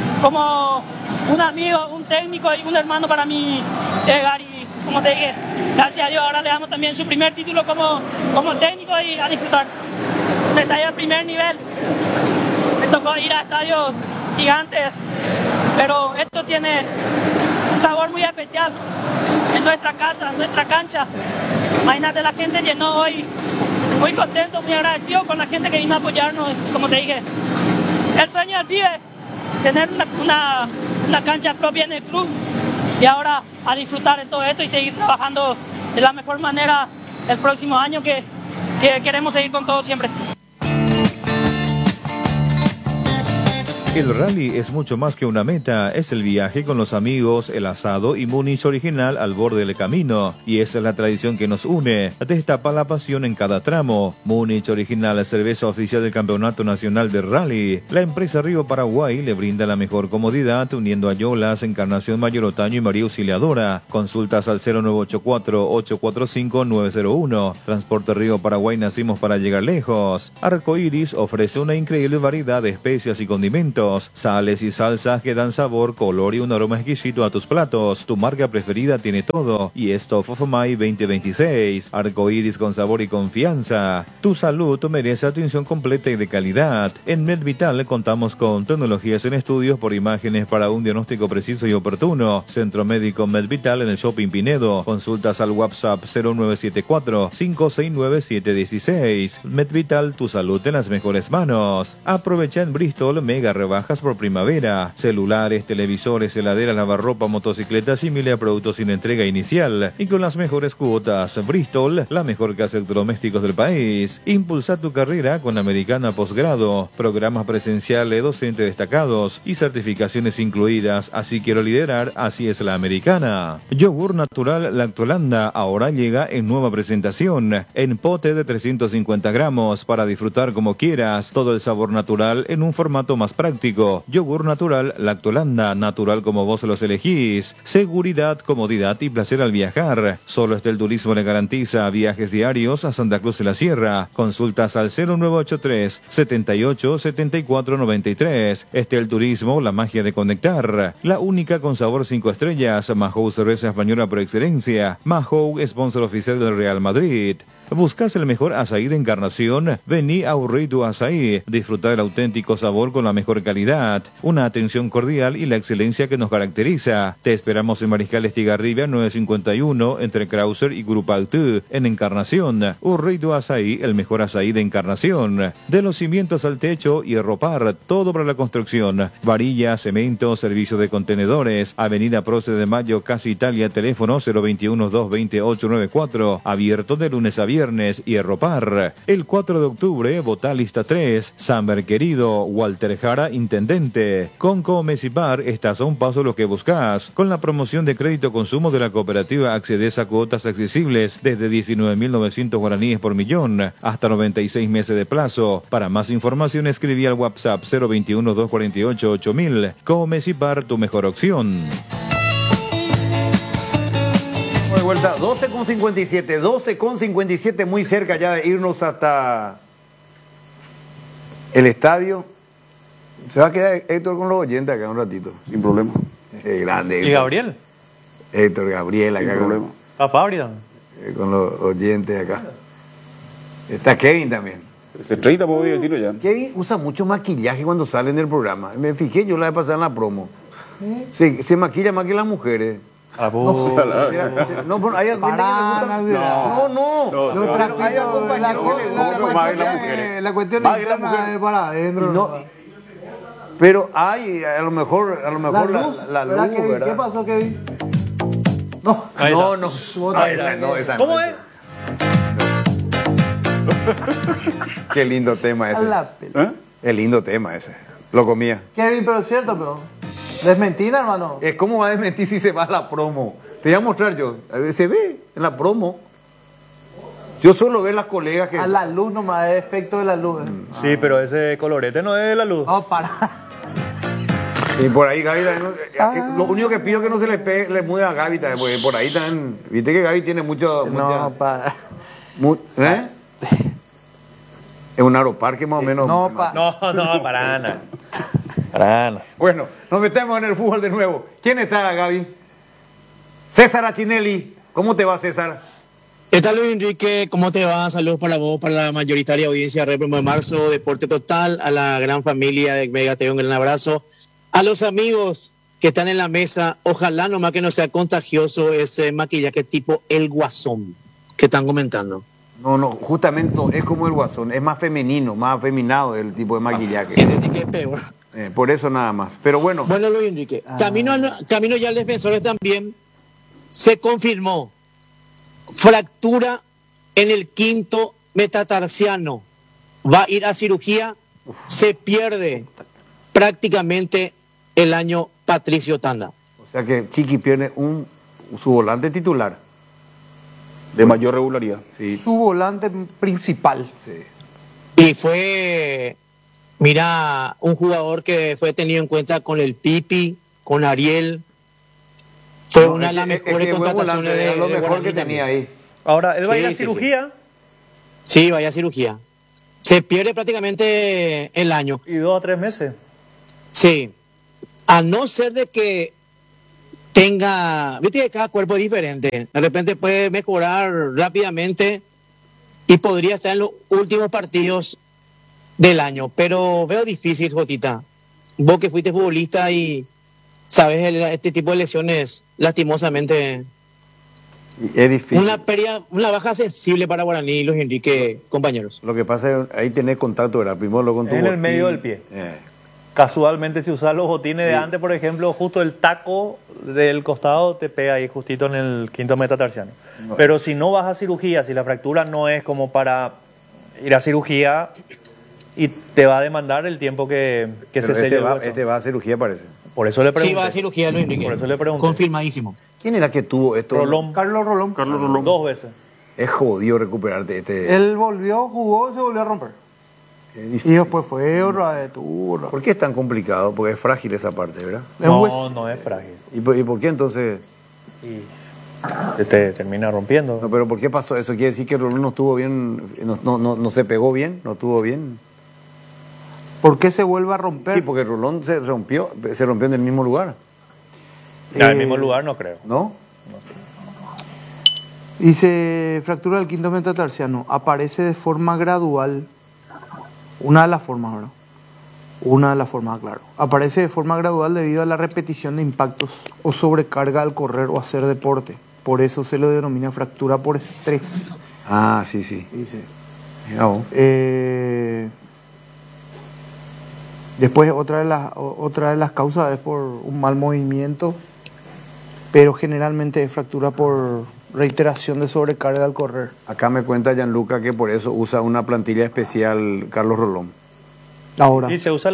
un amigo, un técnico y un hermano para mí, Gary. Como te dije, gracias a Dios ahora le damos también su primer título como técnico y a disfrutar. Un estadio de primer nivel. Me tocó ir a estadios gigantes, pero esto tiene un sabor muy especial en nuestra casa, en nuestra cancha. Imagínate, la gente llenó hoy, muy contento, muy agradecido con la gente que vino a apoyarnos. Como te dije, el sueño del pibe, tener una cancha propia en el club y ahora a disfrutar de todo esto y seguir trabajando de la mejor manera el próximo año que queremos seguir con todo siempre. El rally es mucho más que una meta, es el viaje con los amigos, el asado y Múnich original al borde del camino. Y esa es la tradición que nos une, destapa la pasión en cada tramo. Múnich original, cerveza oficial del Campeonato Nacional de Rally. La empresa Río Paraguay le brinda la mejor comodidad, uniendo a Yolas, Encarnación, Mayor Otaño y María Auxiliadora. Consultas al 0984-845-901. Transporte Río Paraguay, nacimos para llegar lejos. Arcoiris ofrece una increíble variedad de especias y condimentos, sales y salsas que dan sabor, color y un aroma exquisito a tus platos. Tu marca preferida tiene todo. Y esto Fofomay 2026. Arcoiris con sabor y confianza. Tu salud merece atención completa y de calidad. En MedVital contamos con tecnologías en estudios por imágenes para un diagnóstico preciso y oportuno. Centro Médico MedVital en el Shopping Pinedo. Consultas al WhatsApp 0974-569-716. MedVital, tu salud en las mejores manos. Aprovecha en Bristol mega rebajas por primavera. Celulares, televisores, heladeras, lavarropa, motocicletas y miles de productos sin entrega inicial. Y con las mejores cuotas. Bristol, la mejor casa de electrodomésticos del país. Impulsa tu carrera con Americana Posgrado. Programas presenciales, docentes destacados y certificaciones incluidas. Así quiero liderar, así es la Americana. Yogur natural Lactolanda ahora llega en nueva presentación. En pote de 350 gramos para disfrutar como quieras. Todo el sabor natural en un formato más práctico. Yogur natural Lactolanda, natural como vos los elegís. Seguridad, comodidad y placer al viajar. Solo Estel Turismo le garantiza viajes diarios a Santa Cruz de la Sierra. Consultas al 0983 78 74 93. Estel Turismo, la magia de conectar. La única con sabor 5 estrellas. Mahou, cerveza española por excelencia. Mahou, sponsor oficial del Real Madrid. ¿Buscas el mejor azaí de Encarnación? Vení a Urritu Azaí. Disfruta del auténtico sabor con la mejor calidad, una atención cordial y la excelencia que nos caracteriza. Te esperamos en Mariscal Estigarribia 951 entre Krauser y Grupaltú en Encarnación. Urritu Azaí, el mejor azaí de Encarnación. De los cimientos al techo y ropar, todo para la construcción. Varilla, cemento, servicio de contenedores. Avenida Prócer de Mayo, Casa Italia, teléfono 021-228-94. Abierto de lunes a viernes. Y Erropar. El 4 de octubre, vota lista 3. Samber Querido, Walter Jara, intendente. Con Comesipar estás a un paso de lo que buscas. Con la promoción de crédito consumo de la cooperativa accedes a cuotas accesibles desde 19.900 guaraníes por millón hasta 96 meses de plazo. Para más información escribí al WhatsApp 021-248-8000. Comesipar, tu mejor opción. De vuelta, 12:57, muy cerca ya de irnos hasta el estadio. Se va a quedar Héctor con los oyentes acá un ratito. Sin problema. Grande. ¿Y Gabriel? Héctor, Gabriel acá. Sin problema. ¿A Fabri? Con los oyentes acá. Está Kevin también. Se 30 puedo ir el tiro ya. Kevin usa mucho maquillaje cuando sale en el programa. Me fijé yo la vez pasada en la promo. Se maquilla más que las mujeres. No, pero hay alguien que le gusta. No. La cuestión interna es para adentro. Pero hay, a lo mejor la luz, ¿verdad? ¿Qué pasó, Kevin? No. Esa ¿Cómo es? Qué lindo tema ese. Qué lindo tema ese. Lo comía. Kevin, pero es cierto, pero... ¿Desmentir, hermano? ¿Cómo va a desmentir si se va a la promo? Te voy a mostrar yo. Se ve en la promo. Yo suelo ver las colegas que... A la luz nomás, es efecto de la luz. Sí, pero ese colorete no es de la luz. No, para. Y por ahí Gaby también, lo único que pido es que no se le mude a Gaby también, porque por ahí también... Viste que Gaby tiene mucho... No, para. Es un aeroparque más o menos. No, para nada. Bueno, nos metemos en el fútbol de nuevo. ¿Quién está, Gaby? César Achinelli. ¿Cómo te va, César? ¿Qué tal, Luis Enrique? ¿Cómo te va? Saludos para vos, para la mayoritaria audiencia de Red 1 de Marzo, Deporte Total, a la gran familia de Mega TV, un gran abrazo. A los amigos que están en la mesa, ojalá nomás que no sea contagioso ese maquillaje tipo El Guasón que están comentando. No, justamente es como el Guasón, es más femenino, más afeminado el tipo de maquillaje. Ese sí que es peor. Por eso nada más. Pero bueno. Bueno, Luis Enrique, camino ya al Defensores también se confirmó fractura en el quinto metatarsiano. Va a ir a cirugía, se pierde prácticamente el año Patricio Tanda. O sea que Chiqui pierde su volante titular. De mayor regularidad. Sí. Su volante principal. Sí. Y fue, mira, un jugador que fue tenido en cuenta con el Pipi, con Ariel. Fue una de las mejores contrataciones de lo de mejor Guaraní que tenía ahí. Ahora, él va a ir a Sí, sí, cirugía Sí, vaya cirugía. Se pierde prácticamente el año. y 2 a 3 meses. Sí. A no ser de que tenga, viste que cada cuerpo es diferente. De repente puede mejorar rápidamente y podría estar en los últimos partidos del año. Pero veo difícil, Jotita. Vos que fuiste futbolista y sabes este tipo de lesiones, lastimosamente, Es difícil. una pérdida, una baja sensible para Guaraní, Luis Enrique, compañeros. Lo que pasa es ahí tenés contacto, ¿verdad? Primero lo con tu En el botín. medio del pie. Casualmente, si usas los botines de antes, por ejemplo, justo el taco del costado te pega ahí justito en el quinto metatarsiano. Pero si no vas a cirugía, si la fractura no es como para ir a cirugía y te va a demandar el tiempo que se Pero selle el hueso. este va a cirugía, parece. Por eso le pregunté. Sí, va a cirugía, Luis Enrique. Por eso le pregunté. Confirmadísimo. ¿Quién era que tuvo esto? Rolón. Carlos Rolón. 2 veces. Es jodido recuperarte este. Él volvió, jugó y se volvió a romper. Es Y difícil. después fue otra vez, tuvo otra vez. ¿Por qué es tan complicado? Porque es frágil esa parte, ¿verdad? Es un No, hueso. no es frágil. ¿Y por qué entonces? Y te termina rompiendo. No, pero ¿por qué pasó eso? ¿Quiere decir que Rolón no estuvo bien, no se pegó bien, no estuvo bien? ¿Por qué se vuelve a romper? Sí, porque Rolón se rompió en el mismo lugar, En el mismo lugar no creo. ¿no? Y se fractura el quinto metatarsiano. Aparece de forma gradual. Una de las formas, ¿verdad? Una de las formas, claro. Aparece de forma gradual debido a la repetición de impactos o sobrecarga al correr o hacer deporte. Por eso se lo denomina fractura por estrés. Ah, sí, sí. Dice. Mirá vos. Después otra de las causas es por un mal movimiento, pero generalmente es fractura por reiteración de sobrecarga al correr. Acá me cuenta Gianluca que por eso usa una plantilla especial Carlos Rolón. Ahora, Y se usa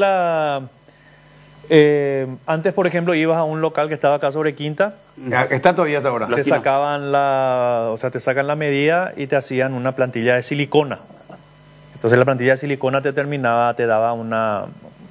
antes, por ejemplo, ibas a un local que estaba acá sobre Quinta, Está todavía hasta ahora. te sacaban te sacan la medida y te hacían una plantilla de silicona. Entonces la plantilla de silicona te daba una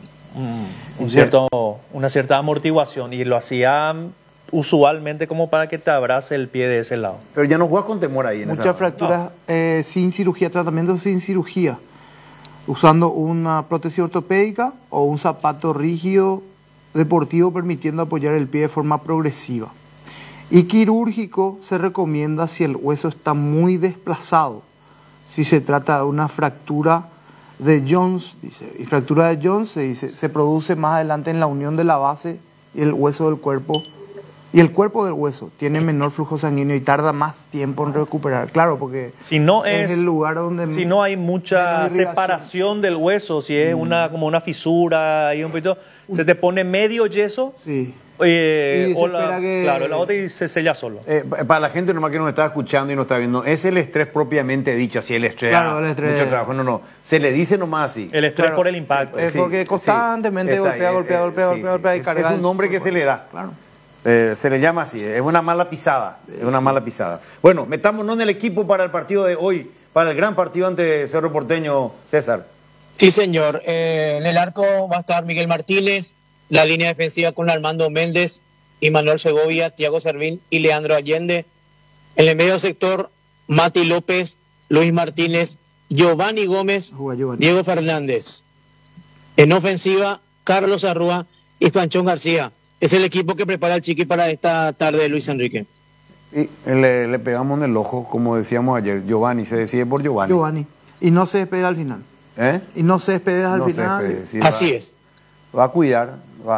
cierta amortiguación y lo hacían usualmente como para que te abrace el pie de ese lado. Pero ya no juegas con temor ahí en muchas esa... fracturas sin cirugía, tratamiento sin cirugía, usando una prótesis ortopédica o un zapato rígido deportivo permitiendo apoyar el pie de forma progresiva. Y quirúrgico se recomienda si el hueso está muy desplazado, si se trata de una fractura de Jones, dice, y fractura de Jones se produce más adelante en la unión de la base y el hueso del cuerpo, y el cuerpo del hueso tiene menor flujo sanguíneo y tarda más tiempo en recuperar, claro, porque Si no es el lugar donde si no hay mucha menos irrigación. separación del hueso, si es como una fisura y un poquito, se te pone medio yeso. Sí. O Y se la, espera que- claro, la otra y se sella solo. Para la gente nomás que nos está escuchando y nos está viendo, es el estrés propiamente dicho, así el estrés. Claro, el estrés. Mucho trabajo, no. Se le dice nomás así. El estrés Claro, por el impacto. es porque constantemente Está golpea, ahí, golpea y carga. Es un nombre que se le da. Claro. Se le llama así, es una mala pisada. Es una mala pisada. Bueno, metámonos en el equipo para el partido de hoy, para el gran partido ante Cerro Porteño, César. Sí, señor. En el arco va a estar Miguel Martínez, la línea defensiva con Armando Méndez, Manuel Segovia, Thiago Servín y Leandro Allende. En el medio sector, Mati López, Luis Martínez, Giovanni Gómez, Diego Fernández. En ofensiva, Carlos Arrúa y Panchón García. Es el equipo que prepara el Chiqui para esta tarde, Luis Enrique. Y le pegamos en el ojo, como decíamos ayer, Giovanni, se decide por Giovanni. Giovanni. Y no se despide al final. Y no se despide al No se final. despide, sí, Así es. Va a cuidar,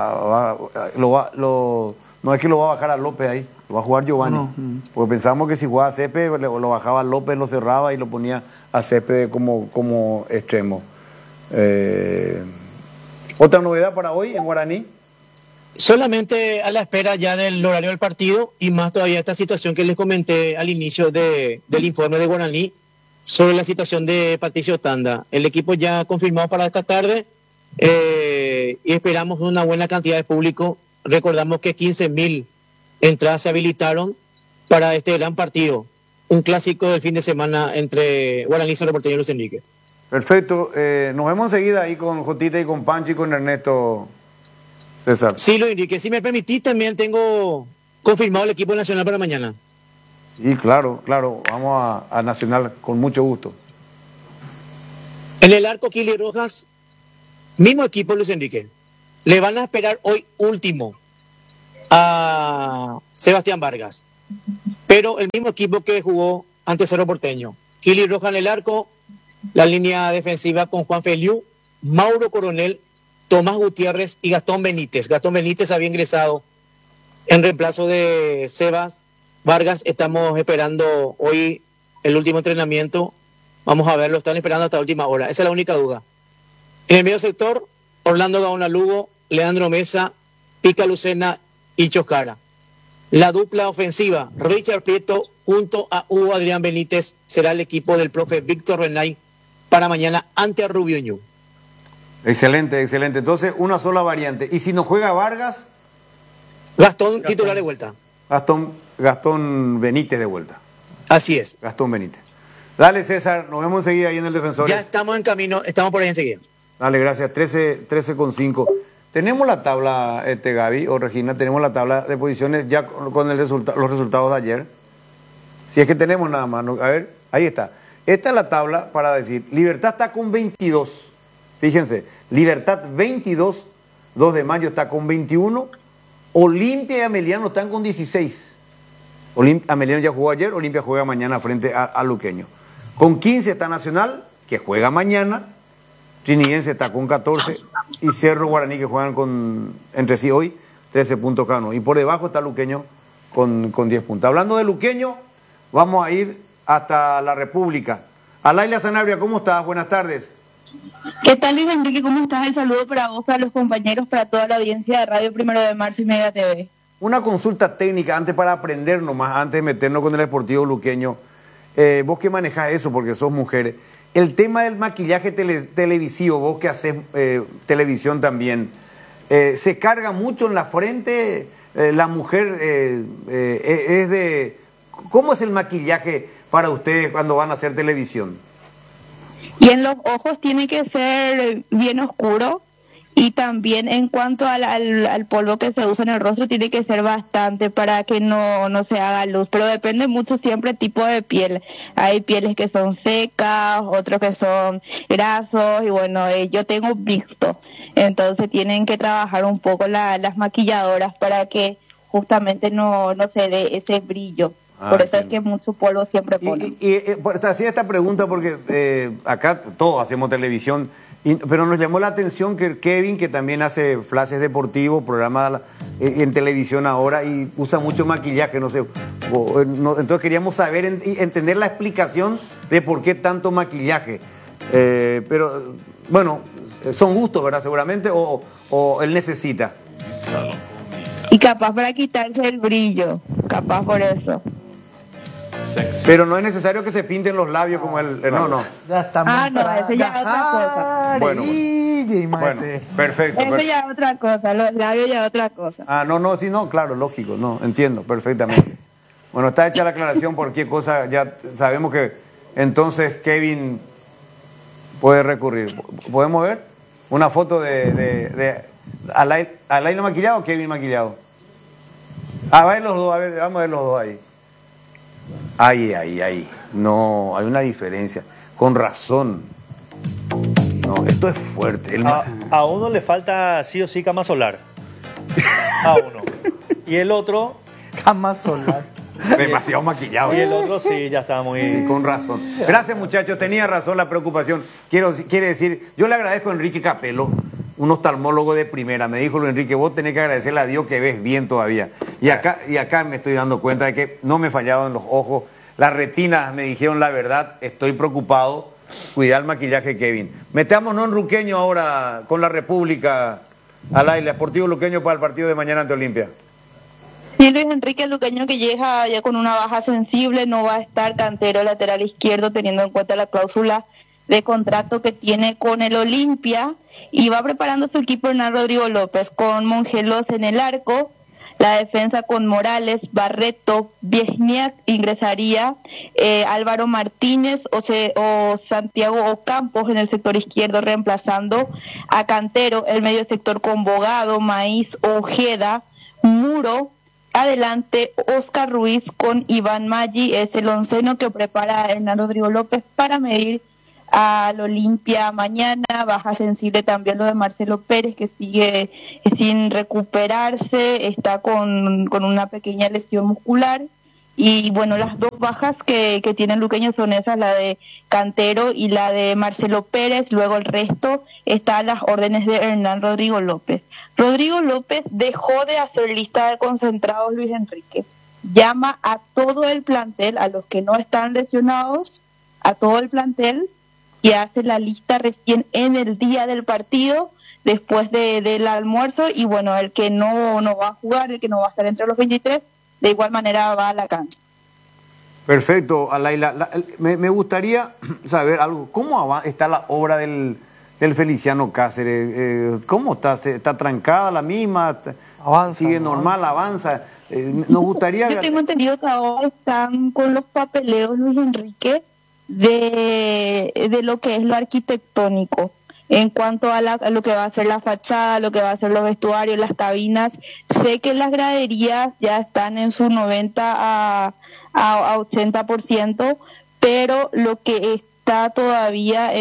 no es que lo va a bajar a López ahí, lo va a jugar Giovanni. No. Porque pensamos que si jugaba a Césped, lo bajaba a López, lo cerraba y lo ponía a Césped como extremo. ¿Otra novedad para hoy en Guaraní? Solamente a la espera ya del horario del partido y más todavía esta situación que les comenté al inicio del informe de Guaraní sobre la situación de Patricio Tanda. El equipo ya confirmado para esta tarde y esperamos una buena cantidad de público. Recordamos que 15.000 entradas se habilitaron para este gran partido, un clásico del fin de semana entre Guaraní, Cerro Porteño y Luis Enrique. Perfecto, nos vemos enseguida ahí con Jotita y con Pancho y con Ernesto, César. Sí, Luis Enrique, si me permitís, también tengo confirmado el equipo nacional para mañana. Sí, claro, vamos a Nacional con mucho gusto. En el arco, Kili Rojas, mismo equipo Luis Enrique. Le van a esperar hoy último a Sebastián Vargas, pero el mismo equipo que jugó ante Cerro Porteño. Kili Rojas en el arco, la línea defensiva con Juan Feliu, Mauro Coronel, Tomás Gutiérrez y Gastón Benítez. Gastón Benítez había ingresado en reemplazo de Sebas Vargas. Estamos esperando hoy el último entrenamiento. Vamos a verlo, están esperando hasta la última hora. Esa es la única duda. En el medio sector, Orlando Gaona Lugo, Leandro Mesa, Pica Lucena y Choscara. La dupla ofensiva, Richard Prieto junto a Hugo Adrián Benítez, será el equipo del profe Víctor Renay para mañana ante Rubio Ñu. Excelente. Entonces, una sola variante. ¿Y si no juega Vargas? Gastón, titular de vuelta. Gastón Benítez de vuelta. Así es. Gastón Benítez. Dale, César, nos vemos enseguida ahí en el Defensores. Ya estamos en camino, estamos por ahí enseguida. Dale, gracias. 13:5. Tenemos la tabla, Gaby o Regina, tenemos la tabla de posiciones ya con los resultados de ayer. Si es que tenemos nada más. A ver, ahí está. Esta es la tabla para decir, Libertad está con 22. Fíjense, Libertad 22, 2 de mayo está con 21, Olimpia y Ameliano están con 16. Ameliano ya jugó ayer, Olimpia juega mañana frente a Luqueño. Con 15 está Nacional, que juega mañana, Trinidense está con 14 y Cerro Guaraní, que juegan entre sí hoy, 13 puntos cada uno. Y por debajo está Luqueño con 10 puntos. Hablando de Luqueño, vamos a ir hasta la República. Alaila Sanabria, ¿cómo estás? Buenas tardes. ¿Qué tal, Luis Enrique? ¿Cómo estás? El saludo para vos, para los compañeros, para toda la audiencia de Radio 1 de Marzo y Mega TV. Una consulta técnica antes para aprender nomás, antes de meternos con el Deportivo Luqueño. Vos que manejás eso, porque sos mujeres. El tema del maquillaje televisivo, vos que haces televisión también, ¿se carga mucho en la frente? La mujer es de... ¿Cómo es el maquillaje para ustedes cuando van a hacer televisión? Y en los ojos tiene que ser bien oscuro, y también en cuanto al polvo que se usa en el rostro tiene que ser bastante para que no se haga luz, pero depende mucho siempre tipo de piel. Hay pieles que son secas, otros que son grasos, y bueno, yo tengo mixto, entonces tienen que trabajar un poco las maquilladoras para que justamente no se dé ese brillo. Por eso es que mucho polvo siempre ponen. Te hacía esta pregunta porque acá todos hacemos televisión, pero nos llamó la atención que Kevin, que también hace flashes deportivos, programas en televisión ahora, y usa mucho maquillaje, no sé. Entonces queríamos saber, entender la explicación de por qué tanto maquillaje. Pero, bueno, son gustos, ¿verdad? Seguramente, o él necesita. Y capaz para quitarse el brillo, capaz por eso. Pero no es necesario que se pinten los labios como el... no. Ya estamos. Eso ya es otra cosa. Bueno, perfecto. Eso ya es otra cosa, los labios ya es otra cosa. No, claro, lógico, no, entiendo perfectamente. Bueno, está hecha la aclaración, cualquier cosa, ya sabemos que entonces Kevin puede recurrir. ¿Podemos ver una foto de Alain maquillado o Kevin maquillado? Va a ver los dos, vamos a ver los dos ahí. Ahí. No, hay una diferencia. Con razón. No, esto es fuerte. A uno le falta sí o sí cama solar. A uno. Y el otro... Cama solar. Demasiado maquillado. Y el otro sí, ya está muy... Sí, con razón. Gracias, muchachos. Tenía razón la preocupación. Quiere decir, yo le agradezco a Enrique Capello, un oftalmólogo de primera. Me dijo, Luis Enrique, vos tenés que agradecerle a Dios que ves bien todavía. Y acá me estoy dando cuenta de que no me fallaban los ojos. Las retinas me dijeron la verdad. Estoy preocupado. Cuidar el maquillaje, Kevin. Metámonos en Luqueño ahora con la República. Alaila, Sportivo Luqueño para el partido de mañana ante Olimpia. Sí, Luis Enrique Luqueño, que llega ya con una baja sensible, no va a estar Cantero lateral izquierdo, teniendo en cuenta la cláusula de contrato que tiene con el Olimpia. y va preparando su equipo Hernán Rodrigo López con Mongelos en el arco, la defensa con Morales, Barreto, Viesniak ingresaría, Álvaro Martínez o Santiago Ocampos en el sector izquierdo reemplazando a Cantero, el medio sector con Bogado, Maíz, Ojeda, Muro, adelante Oscar Ruiz con Iván Maggi, es el onceno que prepara Hernán Rodrigo López para medir al Olimpia mañana. Baja sensible también lo de Marcelo Pérez, que sigue sin recuperarse, está con una pequeña lesión muscular. Y bueno, las dos bajas que tiene el luqueño son esas, la de Cantero y la de Marcelo Pérez. Luego el resto está a las órdenes de Hernán Rodrigo López. Rodrigo López dejó de hacer lista de concentrados, Luis Enrique. Llama a todo el plantel, a los que no están lesionados, a todo el plantel, y hace la lista recién en el día del partido, después del almuerzo, y bueno, el que no va a jugar, el que no va a estar entre los 23, de igual manera va a la cancha. Perfecto, Alaila. Me gustaría saber algo. ¿Cómo está la obra del Feliciano Cáceres? ¿Cómo está? ¿Está trancada la misma? Avanza. ¿Sigue normal? ¿Avanza? Nos gustaría... Yo tengo entendido que ahora están con los papeleos, Luis Enrique, de lo que es lo arquitectónico, en cuanto a lo que va a ser la fachada, lo que va a ser los vestuarios, las cabinas. Sé que las graderías ya están en su 90 a 80%, pero lo que está todavía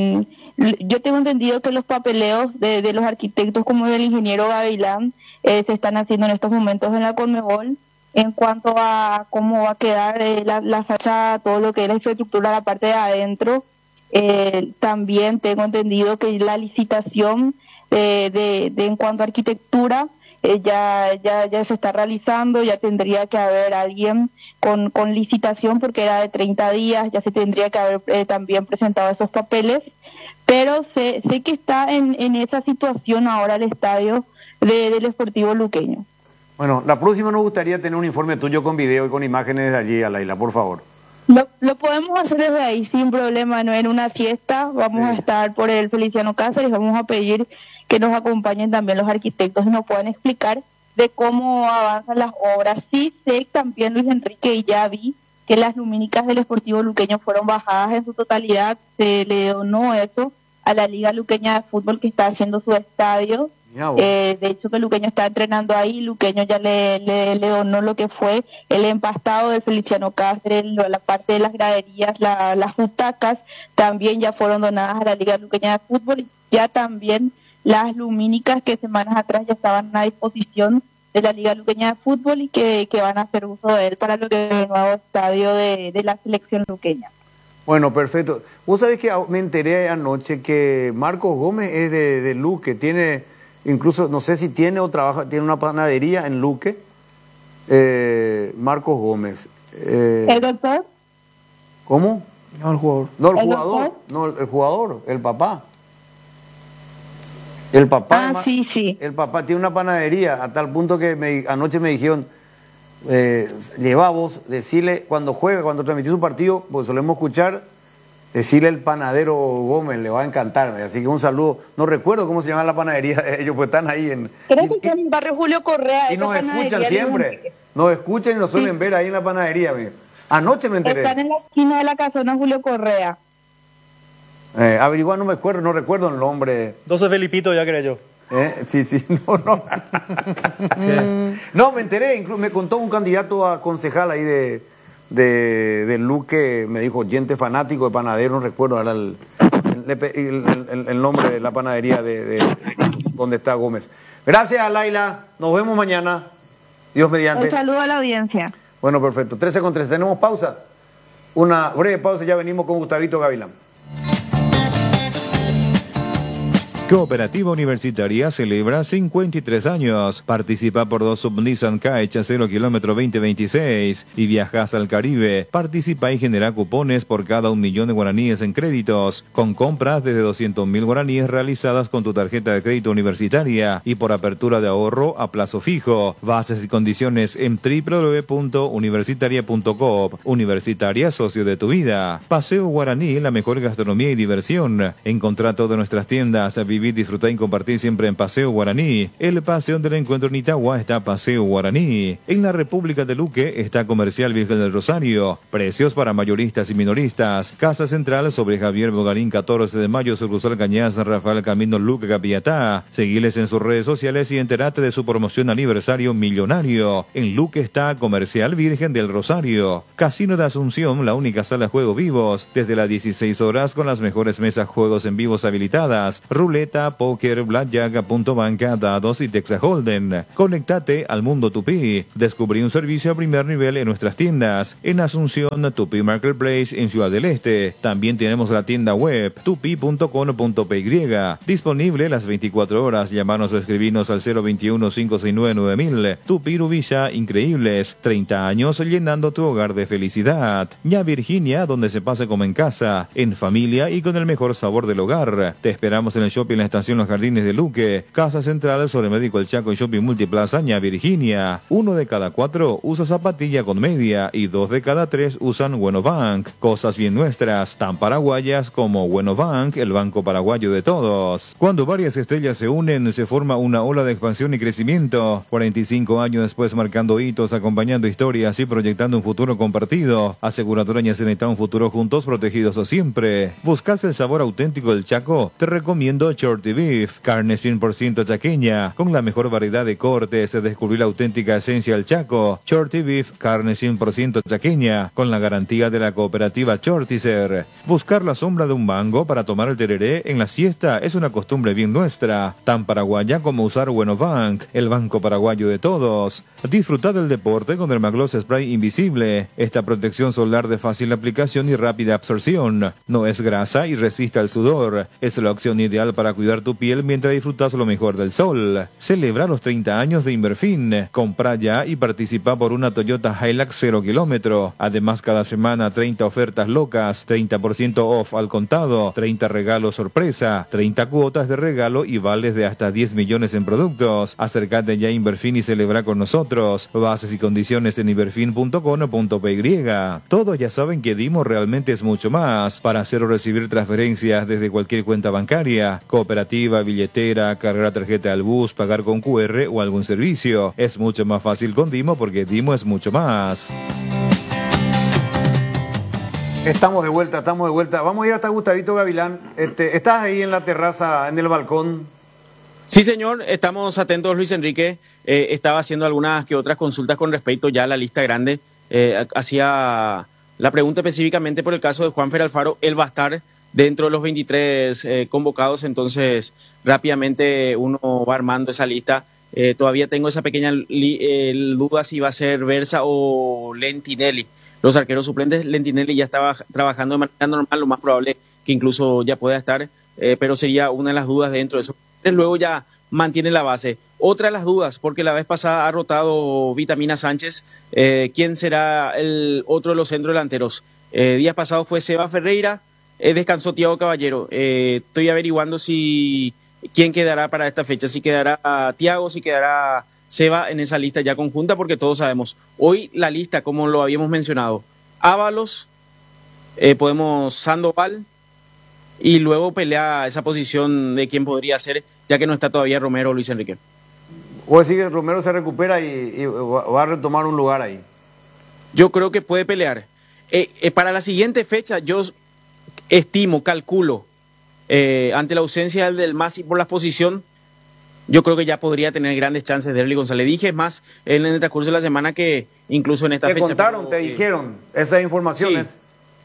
yo tengo entendido que los papeleos de los arquitectos como del ingeniero Gavilán se están haciendo en estos momentos en la Conmebol, en cuanto a cómo va a quedar la fachada, todo lo que es la infraestructura, la parte de adentro. También tengo entendido que la licitación en cuanto a arquitectura ya se está realizando, ya tendría que haber alguien con licitación porque era de 30 días, ya se tendría que haber también presentado esos papeles, pero sé que está en esa situación ahora el estadio del Sportivo Luqueño. Bueno, la próxima nos gustaría tener un informe tuyo con video y con imágenes de allí, Alaila, por favor. Lo podemos hacer desde ahí sin problema, no en una siesta. Vamos a estar por el Feliciano Cáceres, vamos a pedir que nos acompañen también los arquitectos y nos puedan explicar de cómo avanzan las obras. Sí sé también, Luis Enrique, y ya vi que las lumínicas del Sportivo Luqueño fueron bajadas en su totalidad. Se le donó eso a la Liga Luqueña de Fútbol, que está haciendo su estadio. De hecho, que Luqueño está entrenando ahí. Luqueño ya le donó lo que fue el empastado del Feliciano Cáceres, la parte de las graderías, las butacas también ya fueron donadas a la Liga Luqueña de Fútbol, y ya también las lumínicas que semanas atrás ya estaban a disposición de la Liga Luqueña de Fútbol y que van a hacer uso de él para lo que es el nuevo estadio de la selección luqueña. Bueno, perfecto. Vos sabés que me enteré anoche que Marcos Gómez es de Luque, tiene, incluso, no sé si tiene o trabaja, tiene una panadería en Luque, Marcos Gómez. ¿El doctor? ¿Cómo? No, el jugador. No, el jugador, no, el jugador, el papá. El papá, sí. El papá tiene una panadería, a tal punto que anoche me dijeron, lleva vos, decirle, cuando juega, cuando transmitís un partido, pues solemos escuchar, decirle el panadero Gómez, le va a encantar. Así que un saludo. No recuerdo cómo se llama la panadería de ellos, pues están ahí en... Creo que está en el barrio Julio Correa. Y nos escuchan siempre. Nos escuchan y nos suelen ver ahí en la panadería, amigo. Anoche me enteré. Están en la esquina de la casona Julio Correa. Averiguar, no recuerdo el nombre. 12 Felipito, ya creo yo. Sí, no. No, me enteré, incluso me contó un candidato a concejal ahí de Luque, me dijo, oyente fanático de panadero, no recuerdo ahora el nombre de la panadería de donde está Gómez. Gracias, Laila, nos vemos mañana, Dios mediante. Un saludo a la audiencia. Bueno, perfecto, 13:13, tenemos pausa, una breve pausa, ya venimos con Gustavito Gavilán. Cooperativa Universitaria celebra 53 años. Participa por 2 Sub-Nissan Kite 0 kilómetro 2026 y viajas al Caribe. Participa y genera cupones por cada 1 millón de guaraníes en créditos, con compras desde 200.000 guaraníes realizadas con tu tarjeta de crédito universitaria y por apertura de ahorro a plazo fijo. Bases y condiciones en www.universitaria.coop. Universitaria, socio de tu vida. Paseo Guaraní, la mejor gastronomía y diversión. Encontrá todas nuestras tiendas. Vive vivir, disfrutar y compartir siempre en Paseo Guaraní. El paseo del encuentro en Itagua está Paseo Guaraní. En la República de Luque está Comercial Virgen del Rosario. Precios para mayoristas y minoristas. Casa Central sobre Javier Bogarín, 14 de mayo, sucursal Cañas, Rafael Camino, Luque, Capiatá. Seguiles en sus redes sociales y entérate de su promoción aniversario millonario. En Luque está Comercial Virgen del Rosario. Casino de Asunción, la única sala de juego vivos. Desde las 16 horas con las mejores mesas juegos en vivos habilitadas. Ruleta, póker, blackjack, punto banca, dados y Texas Holden. Conectate al mundo Tupí. Descubrí un servicio a primer nivel en nuestras tiendas. En Asunción, Tupí Marketplace en Ciudad del Este. También tenemos la tienda web tupi.com.py. Disponible las 24 horas. Llamanos o escribinos al 021-569-9000. Tupí Rubilla, increíbles. 30 años llenando tu hogar de felicidad. Ña Virginia, donde se pase como en casa, en familia y con el mejor sabor del hogar. Te esperamos en el shopping La Estación Los Jardines de Luque. Casa Central sobre Médico El Chaco y Shopping Multiplaza Ña Virginia. 1 de cada 4 usa zapatilla con media y 2 de cada 3 usan Buenobank. Cosas bien nuestras, tan paraguayas como Buenobank, el banco paraguayo de todos. Cuando varias estrellas se unen, se forma una ola de expansión y crecimiento. 45 años después, marcando hitos, acompañando historias y proyectando un futuro compartido. Aseguradora Ñaceneta, un futuro juntos, protegidos o siempre. ¿Buscas el sabor auténtico del Chaco? Te recomiendo Shorty Beef, carne 100% chaqueña, con la mejor variedad de cortes. Descubrir la auténtica esencia del Chaco. Shorty Beef, carne 100% chaqueña, con la garantía de la cooperativa Shortizer. Buscar la sombra de un mango para tomar el tereré en la siesta es una costumbre bien nuestra, tan paraguaya como usar Buenobank, el banco paraguayo de todos. Disfruta del deporte con Dermagloss Spray Invisible. Esta protección solar de fácil aplicación y rápida absorción. No es grasa y resiste al sudor. Es la opción ideal para cuidar tu piel mientras disfrutas lo mejor del sol. Celebra los 30 años de Inverfin. Compra ya y participa por una Toyota Hilux 0 kilómetro. Además, cada semana 30 ofertas locas, 30% off al contado, 30 regalos sorpresa, 30 cuotas de regalo y vales de hasta 10 millones en productos. Acércate ya a Inverfin y celebra con nosotros. Bases y condiciones en inverfin.com.py. Todos ya saben que Dimo realmente es mucho más. Para hacer o recibir transferencias desde cualquier cuenta bancaria, cooperativa, billetera, cargar tarjeta al bus, pagar con QR o algún servicio. Es mucho más fácil con Dimo porque Dimo es mucho más. Estamos de vuelta. Vamos a ir hasta Gustavito Gavilán. ¿Estás ahí en la terraza, en el balcón? Sí, señor, estamos atentos, Luis Enrique. Estaba haciendo algunas que otras consultas con respecto ya a la lista grande. Hacía la pregunta específicamente por el caso de Juanfer Alfaro. Él va a estar dentro de los 23 convocados, entonces rápidamente uno va armando esa lista. Todavía tengo esa pequeña duda si va a ser Versa o Lentinelli. Los arqueros suplentes, Lentinelli ya estaba trabajando de manera normal, lo más probable que incluso ya pueda estar, pero sería una de las dudas dentro de eso. Luego ya mantiene la base. Otra de las dudas, porque la vez pasada ha rotado Vitamina Sánchez, ¿quién será el otro de los centrodelanteros? Días pasados fue Seba Ferreira, descansó Thiago Caballero. Estoy averiguando quién quedará para esta fecha, si quedará Thiago, si quedará Seba en esa lista ya conjunta, porque todos sabemos, hoy la lista, como lo habíamos mencionado, Ábalos, podemos Sandoval, y luego pelea esa posición de quién podría ser, ya que no está todavía Romero o Luis Enrique. ¿O decir que Romero se recupera y va a retomar un lugar ahí? Yo creo que puede pelear. Para la siguiente fecha, yo calculo, ante la ausencia del Masi por la posición, yo creo que ya podría tener grandes chances de Derly González. Dije más en el transcurso de la semana que incluso en esta fecha. ¿Te contaron, te dijeron esas informaciones?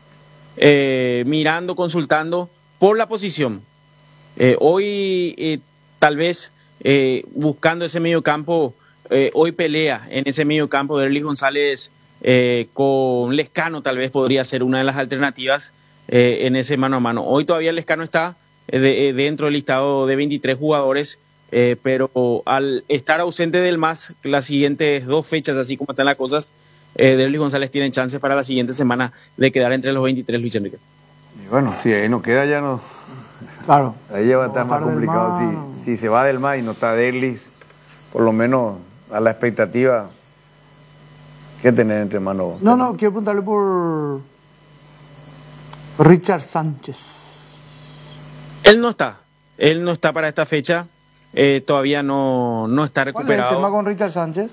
Sí. Mirando, consultando por la posición. Hoy tal vez buscando ese medio campo, hoy pelea en ese medio campo de Derly González con Lescano, tal vez podría ser una de las alternativas en ese mano a mano. Hoy todavía Lescano está dentro del listado de 23 jugadores, pero al estar ausente del MAS las siguientes 2 fechas, así como están las cosas, Derly González tiene chances para la siguiente semana de quedar entre los 23, Luis Enrique. Y bueno, si ahí no queda, ya no. Claro. Ahí ya va a estar más complicado. Si se va del MAS y no está Derly, por lo menos a la expectativa, ¿qué tener entre manos? No, quiero preguntarle por Richard Sánchez. Él no está. Él no está para esta fecha, todavía no está recuperado. ¿Cuál es el tema con Richard Sánchez?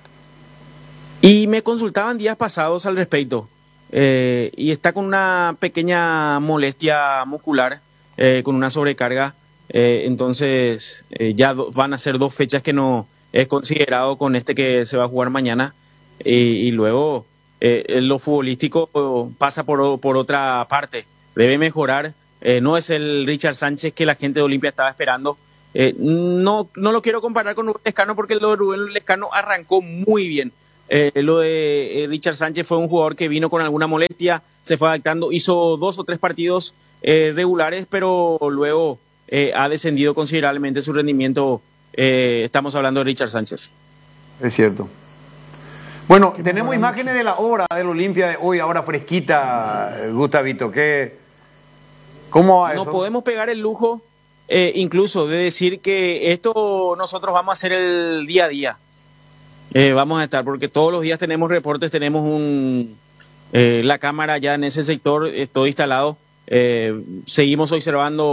Y me consultaban días pasados al respecto. Y está con una pequeña molestia muscular, con una sobrecarga. Entonces, ya van a ser 2 fechas que no es considerado con este que se va a jugar mañana. Y luego, lo futbolístico pasa por otra parte. Debe mejorar. No es el Richard Sánchez que la gente de Olimpia estaba esperando. No lo quiero comparar con Rubén Lescano porque lo de Rubén Lescano arrancó muy bien. Lo de Richard Sánchez fue un jugador que vino con alguna molestia, se fue adaptando, hizo 2 o 3 partidos regulares, pero luego ha descendido considerablemente su rendimiento. Estamos hablando de Richard Sánchez. Es cierto. Bueno, tenemos imágenes de la obra del Olimpia de hoy, ahora fresquita, Gustavito. ¿Cómo va eso? No podemos pegar el lujo, incluso, de decir que esto nosotros vamos a hacer el día a día. Vamos a estar, porque todos los días tenemos reportes, tenemos la cámara ya en ese sector, todo instalado. Seguimos observando